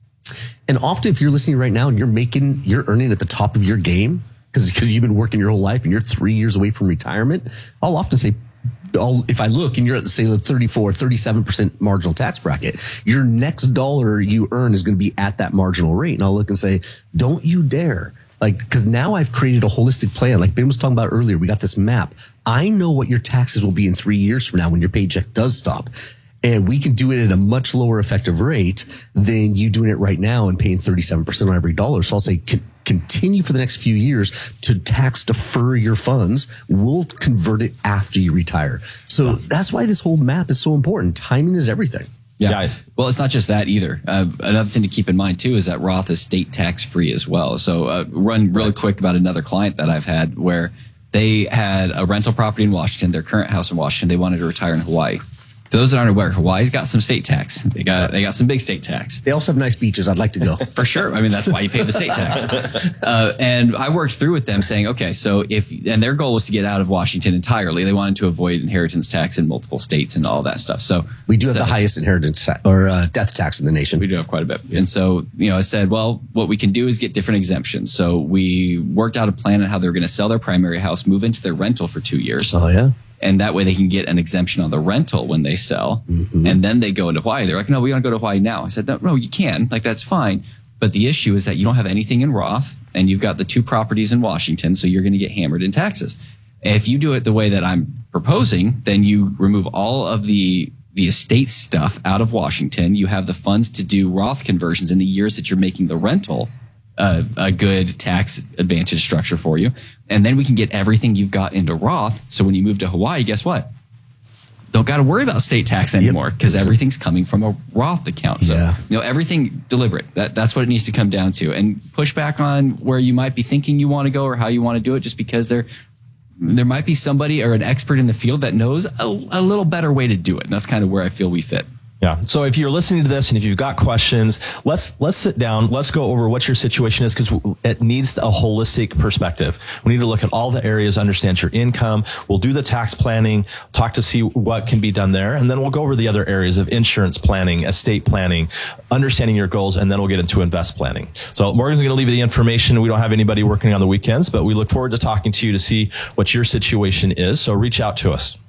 Speaker 3: And often if you're listening right now and you're making, you're earning at the top of your game because because you've been working your whole life and you're three years away from retirement, I'll often say, I'll, if I look and you're at, say, the thirty-four, thirty-seven percent marginal tax bracket, your next dollar you earn is going to be at that marginal rate. And I'll look and say, don't you dare. Like, because now I've created a holistic plan. Like Ben was talking about earlier, we got this map. I know what your taxes will be in three years from now when your paycheck does stop. And we can do it at a much lower effective rate than you doing it right now and paying thirty-seven percent on every dollar. So I'll say con- continue for the next few years to tax defer your funds. We'll convert it after you retire. So that's why this whole map is so important. Timing is everything.
Speaker 2: Yeah. Well, it's not just that either. Uh, another thing to keep in mind too is that Roth is state tax free as well. So uh, run really quick about another client that I've had where they had a rental property in Washington, their current house in Washington. They wanted to retire in Hawaii. For those that aren't aware, Hawaii's got some state tax. They got they got some big state tax.
Speaker 3: They also have nice beaches. I'd like to go.
Speaker 2: For sure. I mean, that's why you pay the state tax. Uh, and I worked through with them saying, okay, so if, and their goal was to get out of Washington entirely. They wanted to avoid inheritance tax in multiple states and all that stuff. So
Speaker 3: we do have
Speaker 2: so,
Speaker 3: the highest inheritance ta- or uh, death tax in the nation.
Speaker 2: We do have quite a bit. Yeah. And so, you know, I said, well, what we can do is get different exemptions. So we worked out a plan on how they're going to sell their primary house, move into their rental for two years.
Speaker 3: Oh, yeah.
Speaker 2: And that way they can get an exemption on the rental when they sell. Mm-hmm. And then they go into Hawaii. They're like, no, we want to go to Hawaii now. I said, no, no, you can. Like, that's fine. But the issue is that you don't have anything in Roth and you've got the two properties in Washington. So you're going to get hammered in taxes. And if you do it the way that I'm proposing, then you remove all of the, the estate stuff out of Washington. You have the funds to do Roth conversions in the years that you're making the rental Uh, a good tax advantage structure for you. And then we can get everything you've got into Roth. So when you move to Hawaii, guess what? Don't got to worry about state tax anymore because yep. everything's coming from a Roth account. So, yeah. you know, everything deliberate. That, that's what it needs to come down to. And push back on where you might be thinking you want to go or how you want to do it just because there, there might be somebody or an expert in the field that knows a, a little better way to do it. And that's kind of where I feel we fit.
Speaker 4: Yeah. So if you're listening to this and if you've got questions, let's, let's sit down. Let's go over what your situation is because it needs a holistic perspective. We need to look at all the areas, understand your income. We'll do the tax planning, talk to see what can be done there. And then we'll go over the other areas of insurance planning, estate planning, understanding your goals. And then we'll get into invest planning. So Morgan's going to leave you the information. We don't have anybody working on the weekends, but we look forward to talking to you to see what your situation is. So reach out to us.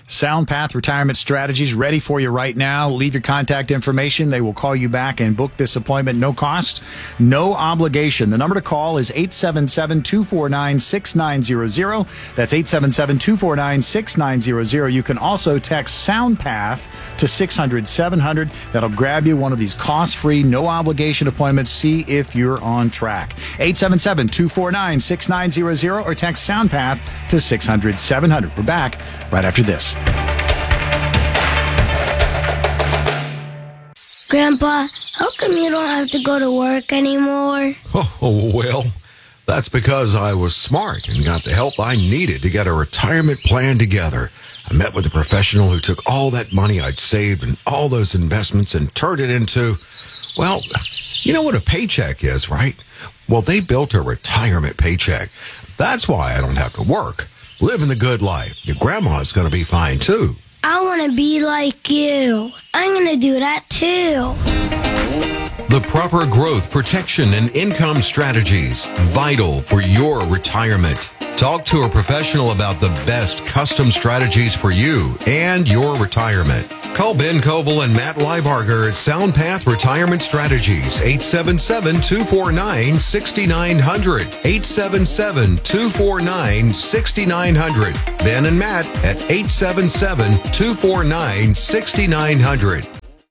Speaker 1: SoundPath Retirement Strategies, ready for you right now. Leave your contact information. They will call you back and book this appointment. No cost, no obligation. The number to call is eight seven seven, two four nine, six nine zero zero. That's eight seven seven, two four nine, six nine zero zero. You can also text SoundPath to six hundred, seven hundred. That'll grab you one of these cost-free, no obligation appointments. See if you're on track. eight seven seven, two four nine, six nine zero zero or text SoundPath to six hundred, seven hundred. We're back right after this.
Speaker 14: Grandpa, how come you don't have to go to work anymore?
Speaker 15: Oh, well, that's because I was smart and got the help I needed to get a retirement plan together. I met with a professional who took all that money I'd saved and all those investments and turned it into, well, you know what a paycheck is, right? Well, they built a retirement paycheck. That's why I don't have to work. Living the good life. Your grandma's going to be fine, too.
Speaker 14: I want to be like you. I'm going to do that, too.
Speaker 15: The proper growth, protection, and income strategies, vital for your retirement. Talk to a professional about the best custom strategies for you and your retirement. Call Ben Koval and Matt Liebarger at SoundPath Retirement Strategies, eight seven seven, two four nine, six nine zero zero, eight seven seven, two four nine, six nine zero zero. Ben and Matt at eight seven seven, two four nine, six nine zero zero.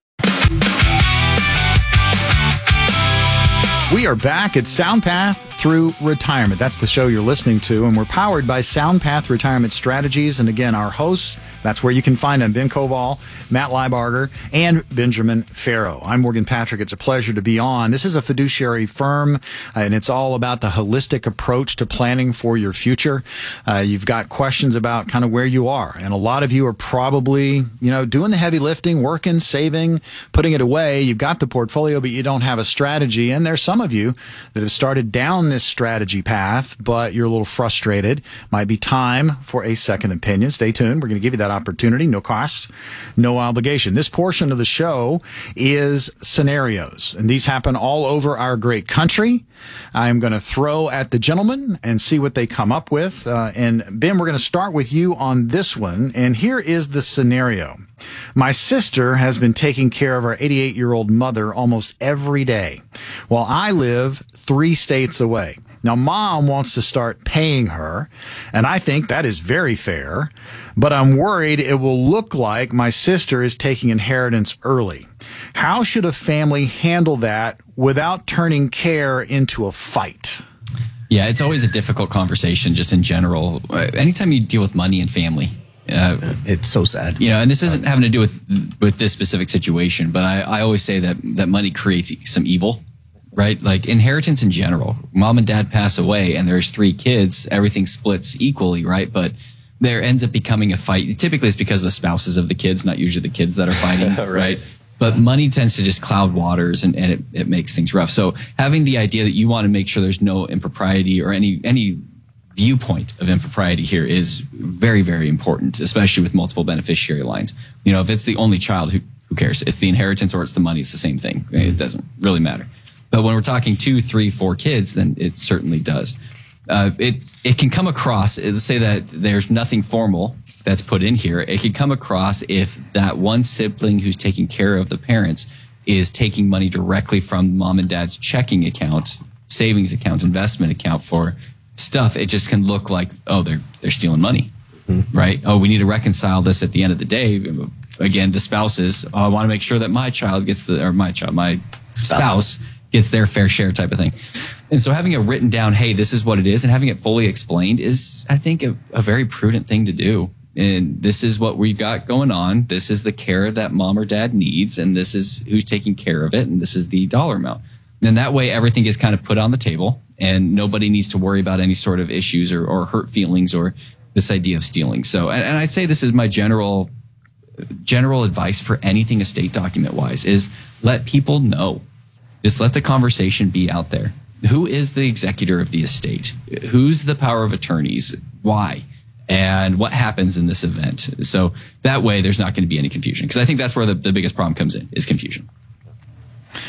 Speaker 1: We are back at SoundPath Through Retirement. That's the show you're listening to, and we're powered by SoundPath Retirement Strategies. And again, our hosts, that's where you can find them, Ben Koval, Matt Liebarger, and Benjamin Farrow. I'm Morgan Patrick. It's a pleasure to be on. This is a fiduciary firm, and it's all about the holistic approach to planning for your future. Uh, you've got questions about kind of where you are, and a lot of you are probably, you know, doing the heavy lifting, working, saving, putting it away. You've got the portfolio, but you don't have a strategy, and there's some of you that have started down this strategy path, but you're a little frustrated. Might be time for a second opinion. Stay tuned. We're going to give you that opportunity. No cost, no obligation. This portion of the show is scenarios, and these happen all over our great country. I'm going to throw at the gentlemen and see what they come up with. Uh, and Ben, we're going to start with you on this one. And here is the scenario. My sister has been taking care of our eighty-eight-year-old mother almost every day, while I live three states away. Now, Mom wants to start paying her, and I think that is very fair, but I'm worried it will look like my sister is taking inheritance early. How should a family handle that without turning care into a fight?
Speaker 2: Yeah, it's always a difficult conversation just in general. Anytime you deal with money and family, Uh,
Speaker 3: it's so sad.
Speaker 2: You know, and this isn't having to do with with this specific situation, but I, I always say that that money creates some evil, right? Like inheritance in general. Mom and dad pass away and there's three kids, everything splits equally, right? But there ends up becoming a fight. Typically it's because of the spouses of the kids, not usually the kids that are fighting, right. right? But money tends to just cloud waters and, and it, it makes things rough. So having the idea that you want to make sure there's no impropriety or any any viewpoint of impropriety here is very, very important, especially with multiple beneficiary lines. You know, if it's the only child, who, who cares? It's the inheritance or it's the money. It's the same thing. It doesn't really matter. But when we're talking two, three, four kids, then it certainly does. Uh, it, it can come across, let's say that there's nothing formal that's put in here. It can come across if that one sibling who's taking care of the parents is taking money directly from mom and dad's checking account, savings account, investment account for stuff. It just can look like, oh, they're they're stealing money, mm-hmm. right? Oh, we need to reconcile this at the end of the day. Again, the spouses, oh, I want to make sure that my child gets the, or my child, my spouse, spouse gets their fair share type of thing. And so having it written down, hey, this is what it is, and having it fully explained is, I think, a, a very prudent thing to do. And this is what we've got going on. This is the care that mom or dad needs, and this is who's taking care of it, and this is the dollar amount. And that way, everything gets kind of put on the table, and nobody needs to worry about any sort of issues or, or hurt feelings or this idea of stealing. So, and, and I'd say this is my general general advice for anything estate document wise is let people know. Just let the conversation be out there. Who is the executor of the estate? Who's the power of attorneys? Why? And what happens in this event? So that way there's not going to be any confusion. Because I think that's where the, the biggest problem comes in, is confusion.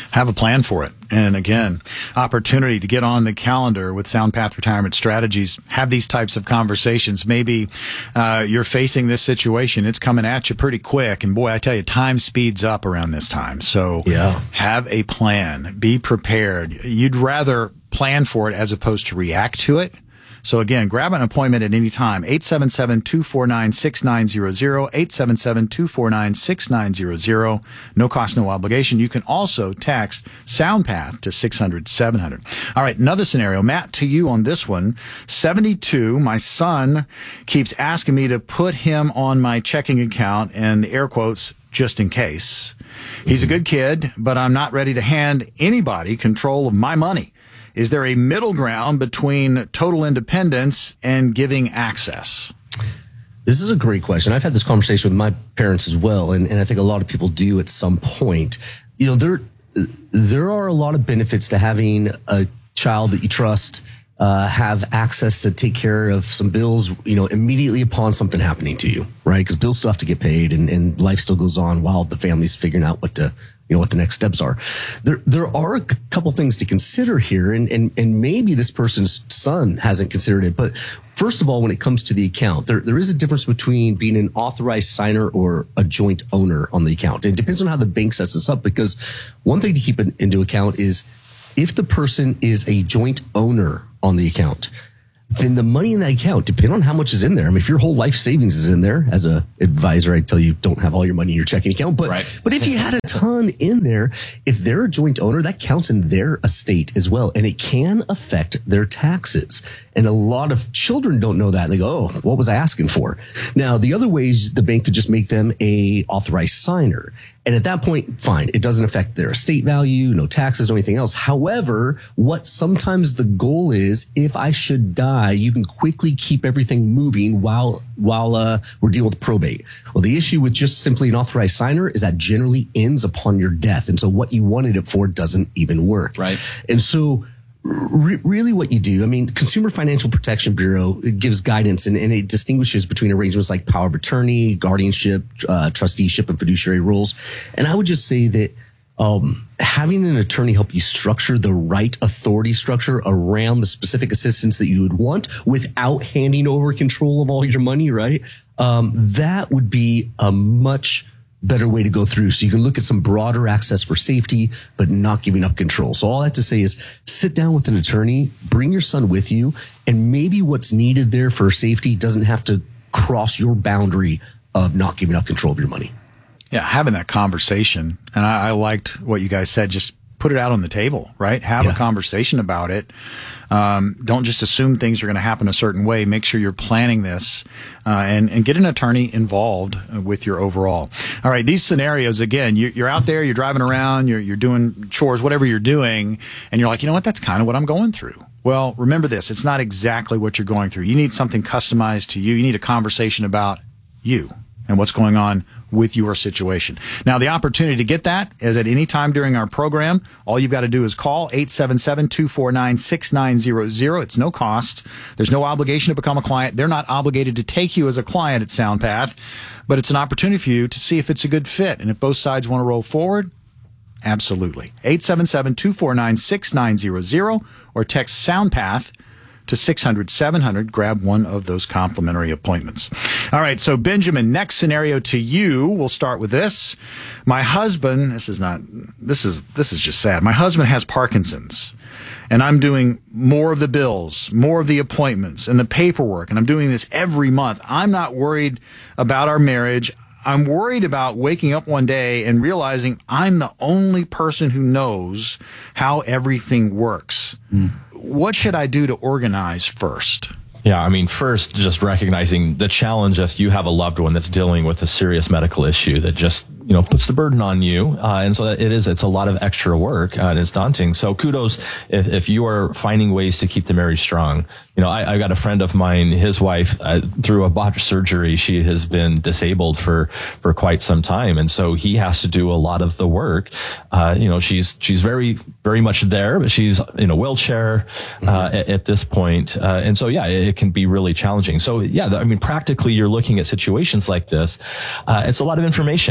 Speaker 1: Have a plan for it. And again, opportunity to get on the calendar with SoundPath Retirement Strategies. Have these types of conversations. Maybe uh, you're facing this situation. It's coming at you pretty quick. And boy, I tell you, time speeds up around this time. So
Speaker 3: yeah.
Speaker 1: have a plan. Be prepared. You'd rather plan for it as opposed to react to it. So again, grab an appointment at any time. eight seven seven, two four nine, six nine zero zero, eight seven seven, two four nine, six nine zero zero. No cost, no obligation. You can also text SoundPath to six hundred, seven hundred. All right, another scenario. Matt, to you on this one. seventy-two, my son keeps asking me to put him on my checking account, and the air quotes, just in case. He's a good kid, but I'm not ready to hand anybody control of my money. Is there a middle ground between total independence and giving access?
Speaker 3: This is a great question. I've had this conversation with my parents as well, and, and I think a lot of people do at some point. You know, there there are a lot of benefits to having a child that you trust uh, have access to take care of some bills, you know, immediately upon something happening to you, right? Because bills still have to get paid, and, and life still goes on while the family's figuring out what to, you know, what the next steps are. There, there are a couple things to consider here, and, and, and maybe this person's son hasn't considered it. But first of all, when it comes to the account, there, there is a difference between being an authorized signer or a joint owner on the account. It depends on how the bank sets this up, because one thing to keep into account is if the person is a joint owner on the account, then the money in that account, depending on how much is in there. I mean, if your whole life savings is in there, as a advisor, I'd tell you don't have all your money in your checking account. But, right. but if you had a ton in there, if they're a joint owner, that counts in their estate as well. And it can affect their taxes. And a lot of children don't know that. They go, oh, what was I asking for? Now, the other ways the bank could just make them a authorized signer. And at that point, fine, it doesn't affect their estate value, no taxes, no anything else. However, what sometimes the goal is, if I should die, you can quickly keep everything moving while while uh, we're dealing with probate. Well, the issue with just simply an authorized signer is that generally ends upon your death. And so what you wanted it for doesn't even work.
Speaker 2: Right.
Speaker 3: And so Re- really what you do, I mean, Consumer Financial Protection Bureau gives guidance, and, and it distinguishes between arrangements like power of attorney, guardianship, uh, trusteeship, and fiduciary rules. And I would just say that um, having an attorney help you structure the right authority structure around the specific assistance that you would want without handing over control of all your money, right? Um, that would be a much better way to go through. So you can look at some broader access for safety, but not giving up control. So all I have to say is sit down with an attorney, bring your son with you, and maybe what's needed there for safety doesn't have to cross your boundary of not giving up control of your money.
Speaker 1: Yeah, having that conversation. And I, I liked what you guys said. Just put it out on the table, right? Have yeah. a conversation about it. Um, don't just assume things are going to happen a certain way. Make sure you're planning this, uh, and, and get an attorney involved with your overall. All right. These scenarios, again, you, you're out there, you're driving around, you're, you're doing chores, whatever you're doing, and you're like, you know what? That's kind of what I'm going through. Well, remember this. It's not exactly what you're going through. You need something customized to you. You need a conversation about you and what's going on with your situation. Now, the opportunity to get that is at any time during our program. All you've got to do is call eight seven seven, two four nine, six nine zero zero. It's no cost. There's no obligation to become a client. They're not obligated to take you as a client at SoundPath, but it's an opportunity for you to see if it's a good fit. And if both sides want to roll forward, absolutely. eight seven seven, two four nine, six nine zero zero or text SoundPath to six hundred, seven hundred. Grab one of those complimentary appointments. All right. So Benjamin, next scenario to you. We'll start with this. My husband, this is not, this is, this is just sad. My husband has Parkinson's, and I'm doing more of the bills, more of the appointments and the paperwork. And I'm doing this every month. I'm not worried about our marriage. I'm worried about waking up one day and realizing I'm the only person who knows how everything works. Mm. What should I do to organize first?
Speaker 4: Yeah, I mean, first, just recognizing the challenge if you have a loved one that's dealing with a serious medical issue that just, you know, puts the burden on you. Uh, and so that it is, it's a lot of extra work, uh, and it's daunting. So kudos if, if you are finding ways to keep the marriage strong. You know, I, I got a friend of mine, his wife, uh, through a botched surgery, she has been disabled for, for quite some time. And so he has to do a lot of the work. Uh, you know, she's, she's very, very much there, but she's in a wheelchair, uh, mm-hmm. at, at this point. Uh, and so, yeah, it, it can be really challenging. So, yeah, I mean, practically you're looking at situations like this. Uh, it's a lot of information. Uh,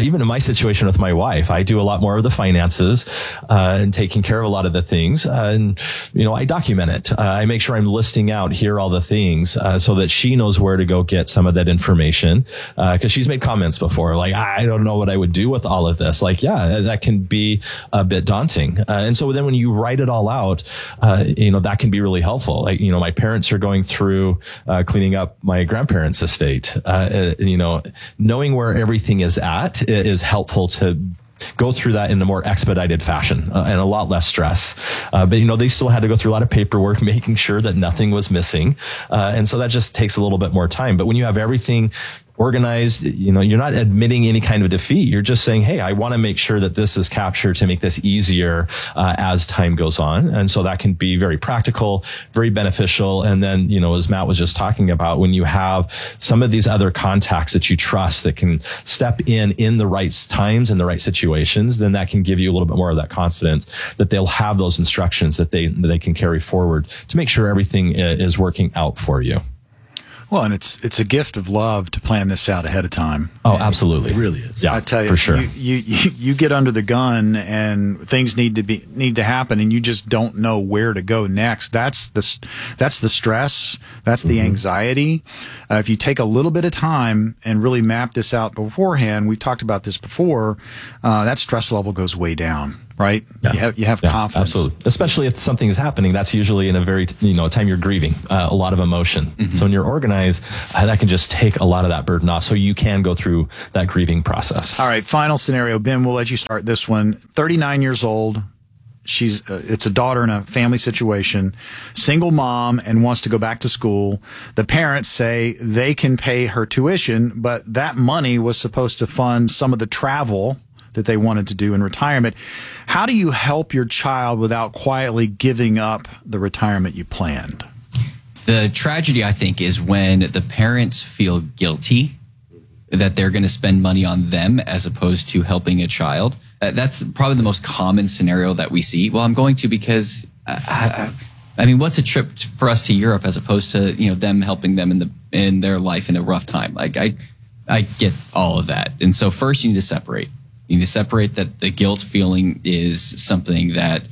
Speaker 4: even in my situation with my wife, I do a lot more of the finances uh, and taking care of a lot of the things. Uh, and, you know, I document it. Uh, I make sure I'm listing out here all the things uh, so that she knows where to go get some of that information. Because uh, she's made comments before, like, I don't know what I would do with all of this. Like, yeah, that can be a bit daunting. Uh, and so then when you write it all out, uh, you know, that can be really helpful. Like, you know, my parents are going through uh, cleaning up my grandparents' estate. Uh, you know, knowing where everything is at is helpful to go through that in a more expedited fashion uh, and a lot less stress. Uh, but, you know, they still had to go through a lot of paperwork, making sure that nothing was missing. Uh, and so that just takes a little bit more time. But when you have everything organized, you know, you're not admitting any kind of defeat. You're just saying, hey, I want to make sure that this is captured to make this easier uh, as time goes on. And so that can be very practical, very beneficial. And then, you know, as Matt was just talking about, when you have some of these other contacts that you trust that can step in in the right times and the right situations, then that can give you a little bit more of that confidence that they'll have those instructions that they, that they can carry forward to make sure everything is working out for you.
Speaker 1: Well, and it's it's a gift of love to plan this out ahead of time.
Speaker 4: Oh, absolutely,
Speaker 3: it really is.
Speaker 4: Yeah,
Speaker 1: I tell you,
Speaker 4: for sure.
Speaker 1: You, you you get under the gun and things need to be need to happen, and you just don't know where to go next. That's the that's the stress. That's the mm-hmm. anxiety. Uh, if you take a little bit of time and really map this out beforehand, we've talked about this before. Uh, that stress level goes way down. Right?
Speaker 4: Yeah.
Speaker 1: You have, you have
Speaker 4: yeah,
Speaker 1: confidence.
Speaker 4: Absolutely. Especially if something is happening, that's usually in a very, you know, time you're grieving, uh, a lot of emotion. Mm-hmm. So when you're organized, uh, that can just take a lot of that burden off so you can go through that grieving process.
Speaker 1: All right. Final scenario. Ben, we'll let you start this one. thirty-nine years old. She's, uh, it's a daughter in a family situation, single mom and wants to go back to school. The parents say they can pay her tuition, but that money was supposed to fund some of the travel that they wanted to do in retirement. How do you help your child without quietly giving up the retirement you planned?
Speaker 2: The tragedy, I think, is when the parents feel guilty that they're going to spend money on them as opposed to helping a child. Uh, that's probably the most common scenario that we see. Well, I'm going to because, uh, I, I mean, what's a trip for us to Europe as opposed to, you know, them helping them in the in their life in a rough time? Like, I, I get all of that. And so first you need to separate. You need to separate that the guilt feeling is something that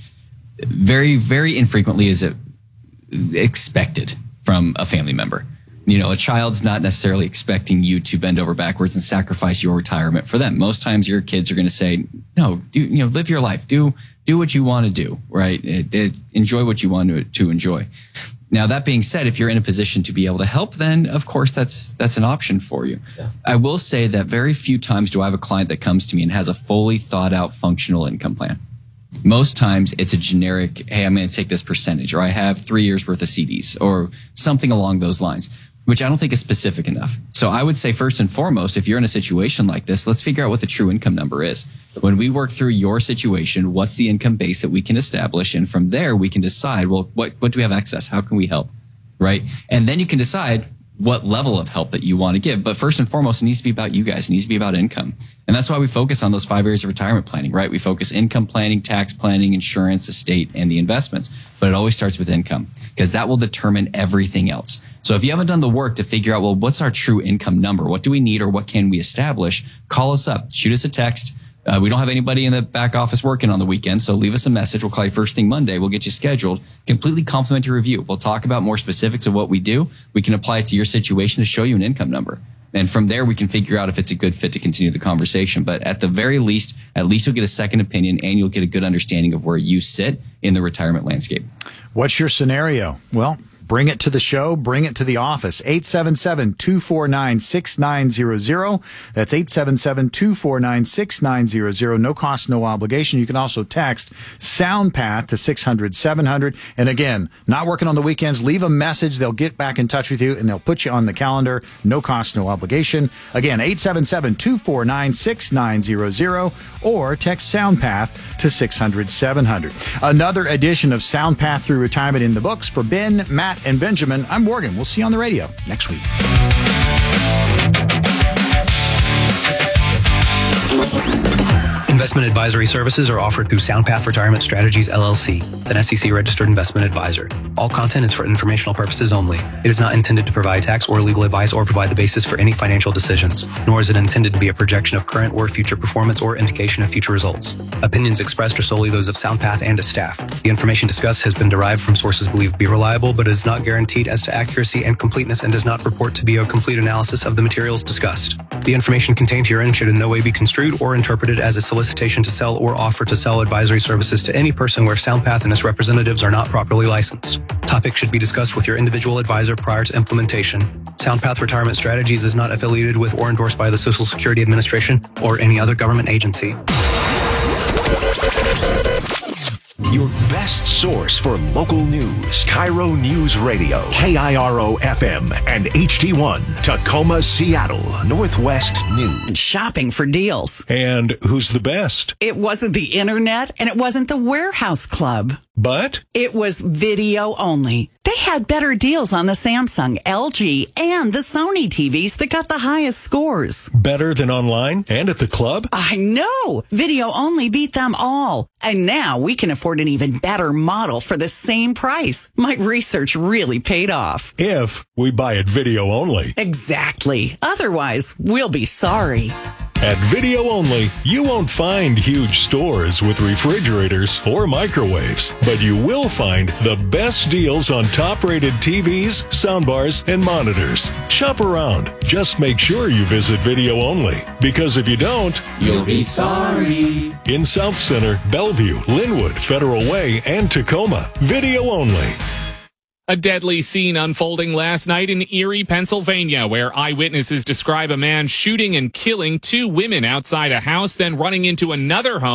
Speaker 2: very, very infrequently is expected from a family member. You know, a child's not necessarily expecting you to bend over backwards and sacrifice your retirement for them. Most times your kids are going to say, no, do, you know, live your life. Do, do what you want to do, right? It, it, enjoy what you want to, to enjoy. Now, that being said, if you're in a position to be able to help, then of course that's that's an option for you. Yeah. I will say that very few times do I have a client that comes to me and has a fully thought out functional income plan. Most times it's a generic, hey, I'm going to take this percentage, or I have three years worth of C Ds, or something along those lines, which I don't think is specific enough. So I would say first and foremost, if you're in a situation like this, let's figure out what the true income number is. When we work through your situation, what's the income base that we can establish? And from there, we can decide, well, what, what do we have excess? How can we help? Right? And then you can decide what level of help that you want to give. But first and foremost, it needs to be about you guys. It needs to be about income. And that's why we focus on those five areas of retirement planning, right? We focus income planning, tax planning, insurance, estate, and the investments. But it always starts with income because that will determine everything else. So if you haven't done the work to figure out, well, what's our true income number? What do we need or what can we establish? Call us up, shoot us a text. Uh, we don't have anybody in the back office working on the weekend, so leave us a message. We'll call you first thing Monday. We'll get you scheduled. Completely complimentary review. We'll talk about more specifics of what we do. We can apply it to your situation to show you an income number. And from there, we can figure out if it's a good fit to continue the conversation. But at the very least, at least you'll get a second opinion and you'll get a good understanding of where you sit in the retirement landscape.
Speaker 1: What's your scenario? Well, bring it to the show. Bring it to the office. eight seven seven, two four nine, six nine zero zero. That's eight seven seven, two four nine, six nine zero zero. No cost, no obligation. You can also text SoundPath to six hundred, seven hundred. And again, not working on the weekends. Leave a message. They'll get back in touch with you and they'll put you on the calendar. No cost, no obligation. Again, eight seven seven, two four nine, six nine zero zero or text SoundPath to six hundred, seven hundred. Another edition of SoundPath Through Retirement in the books for Ben, Matt, and Benjamin. I'm Morgan. We'll see you on the radio next week.
Speaker 16: Investment advisory services are offered through SoundPath Retirement Strategies, L L C, an S E C-registered investment advisor. All content is for informational purposes only. It is not intended to provide tax or legal advice or provide the basis for any financial decisions, nor is it intended to be a projection of current or future performance or indication of future results. Opinions expressed are solely those of SoundPath and its staff. The information discussed has been derived from sources believed to be reliable, but is not guaranteed as to accuracy and completeness and does not purport to be a complete analysis of the materials discussed. The information contained herein should in no way be construed or interpreted as a solicitation to sell or offer to sell advisory services to any person where SoundPath and its representatives are not properly licensed. Topics should be discussed with your individual advisor prior to implementation. SoundPath Retirement Strategies is not affiliated with or endorsed by the Social Security Administration or any other government agency.
Speaker 6: Your best source for local news. Cairo News Radio. K I R O F M and H T one. Tacoma, Seattle. Northwest News.
Speaker 17: Shopping for deals.
Speaker 18: And who's the best?
Speaker 17: It wasn't the internet and it wasn't the Warehouse Club.
Speaker 18: But?
Speaker 17: It was video only. They had better deals on the Samsung, L G, and the Sony T Vs that got the highest scores.
Speaker 18: Better than online and at the club?
Speaker 17: I know! Video only beat them all. And now we can afford an even better model for the same price. My research really paid off.
Speaker 18: If we buy it video only.
Speaker 17: Exactly. Otherwise, we'll be sorry.
Speaker 18: At Video Only, you won't find huge stores with refrigerators or microwaves, but you will find the best deals on top-rated T Vs, soundbars, and monitors. Shop around. Just make sure you visit Video Only, because if you don't,
Speaker 19: you'll be sorry.
Speaker 18: In South Center, Bellevue, Linwood, Federal Way, and Tacoma, Video Only.
Speaker 20: A deadly scene unfolding last night in Erie, Pennsylvania, where eyewitnesses describe a man shooting and killing two women outside a house, then running into another home.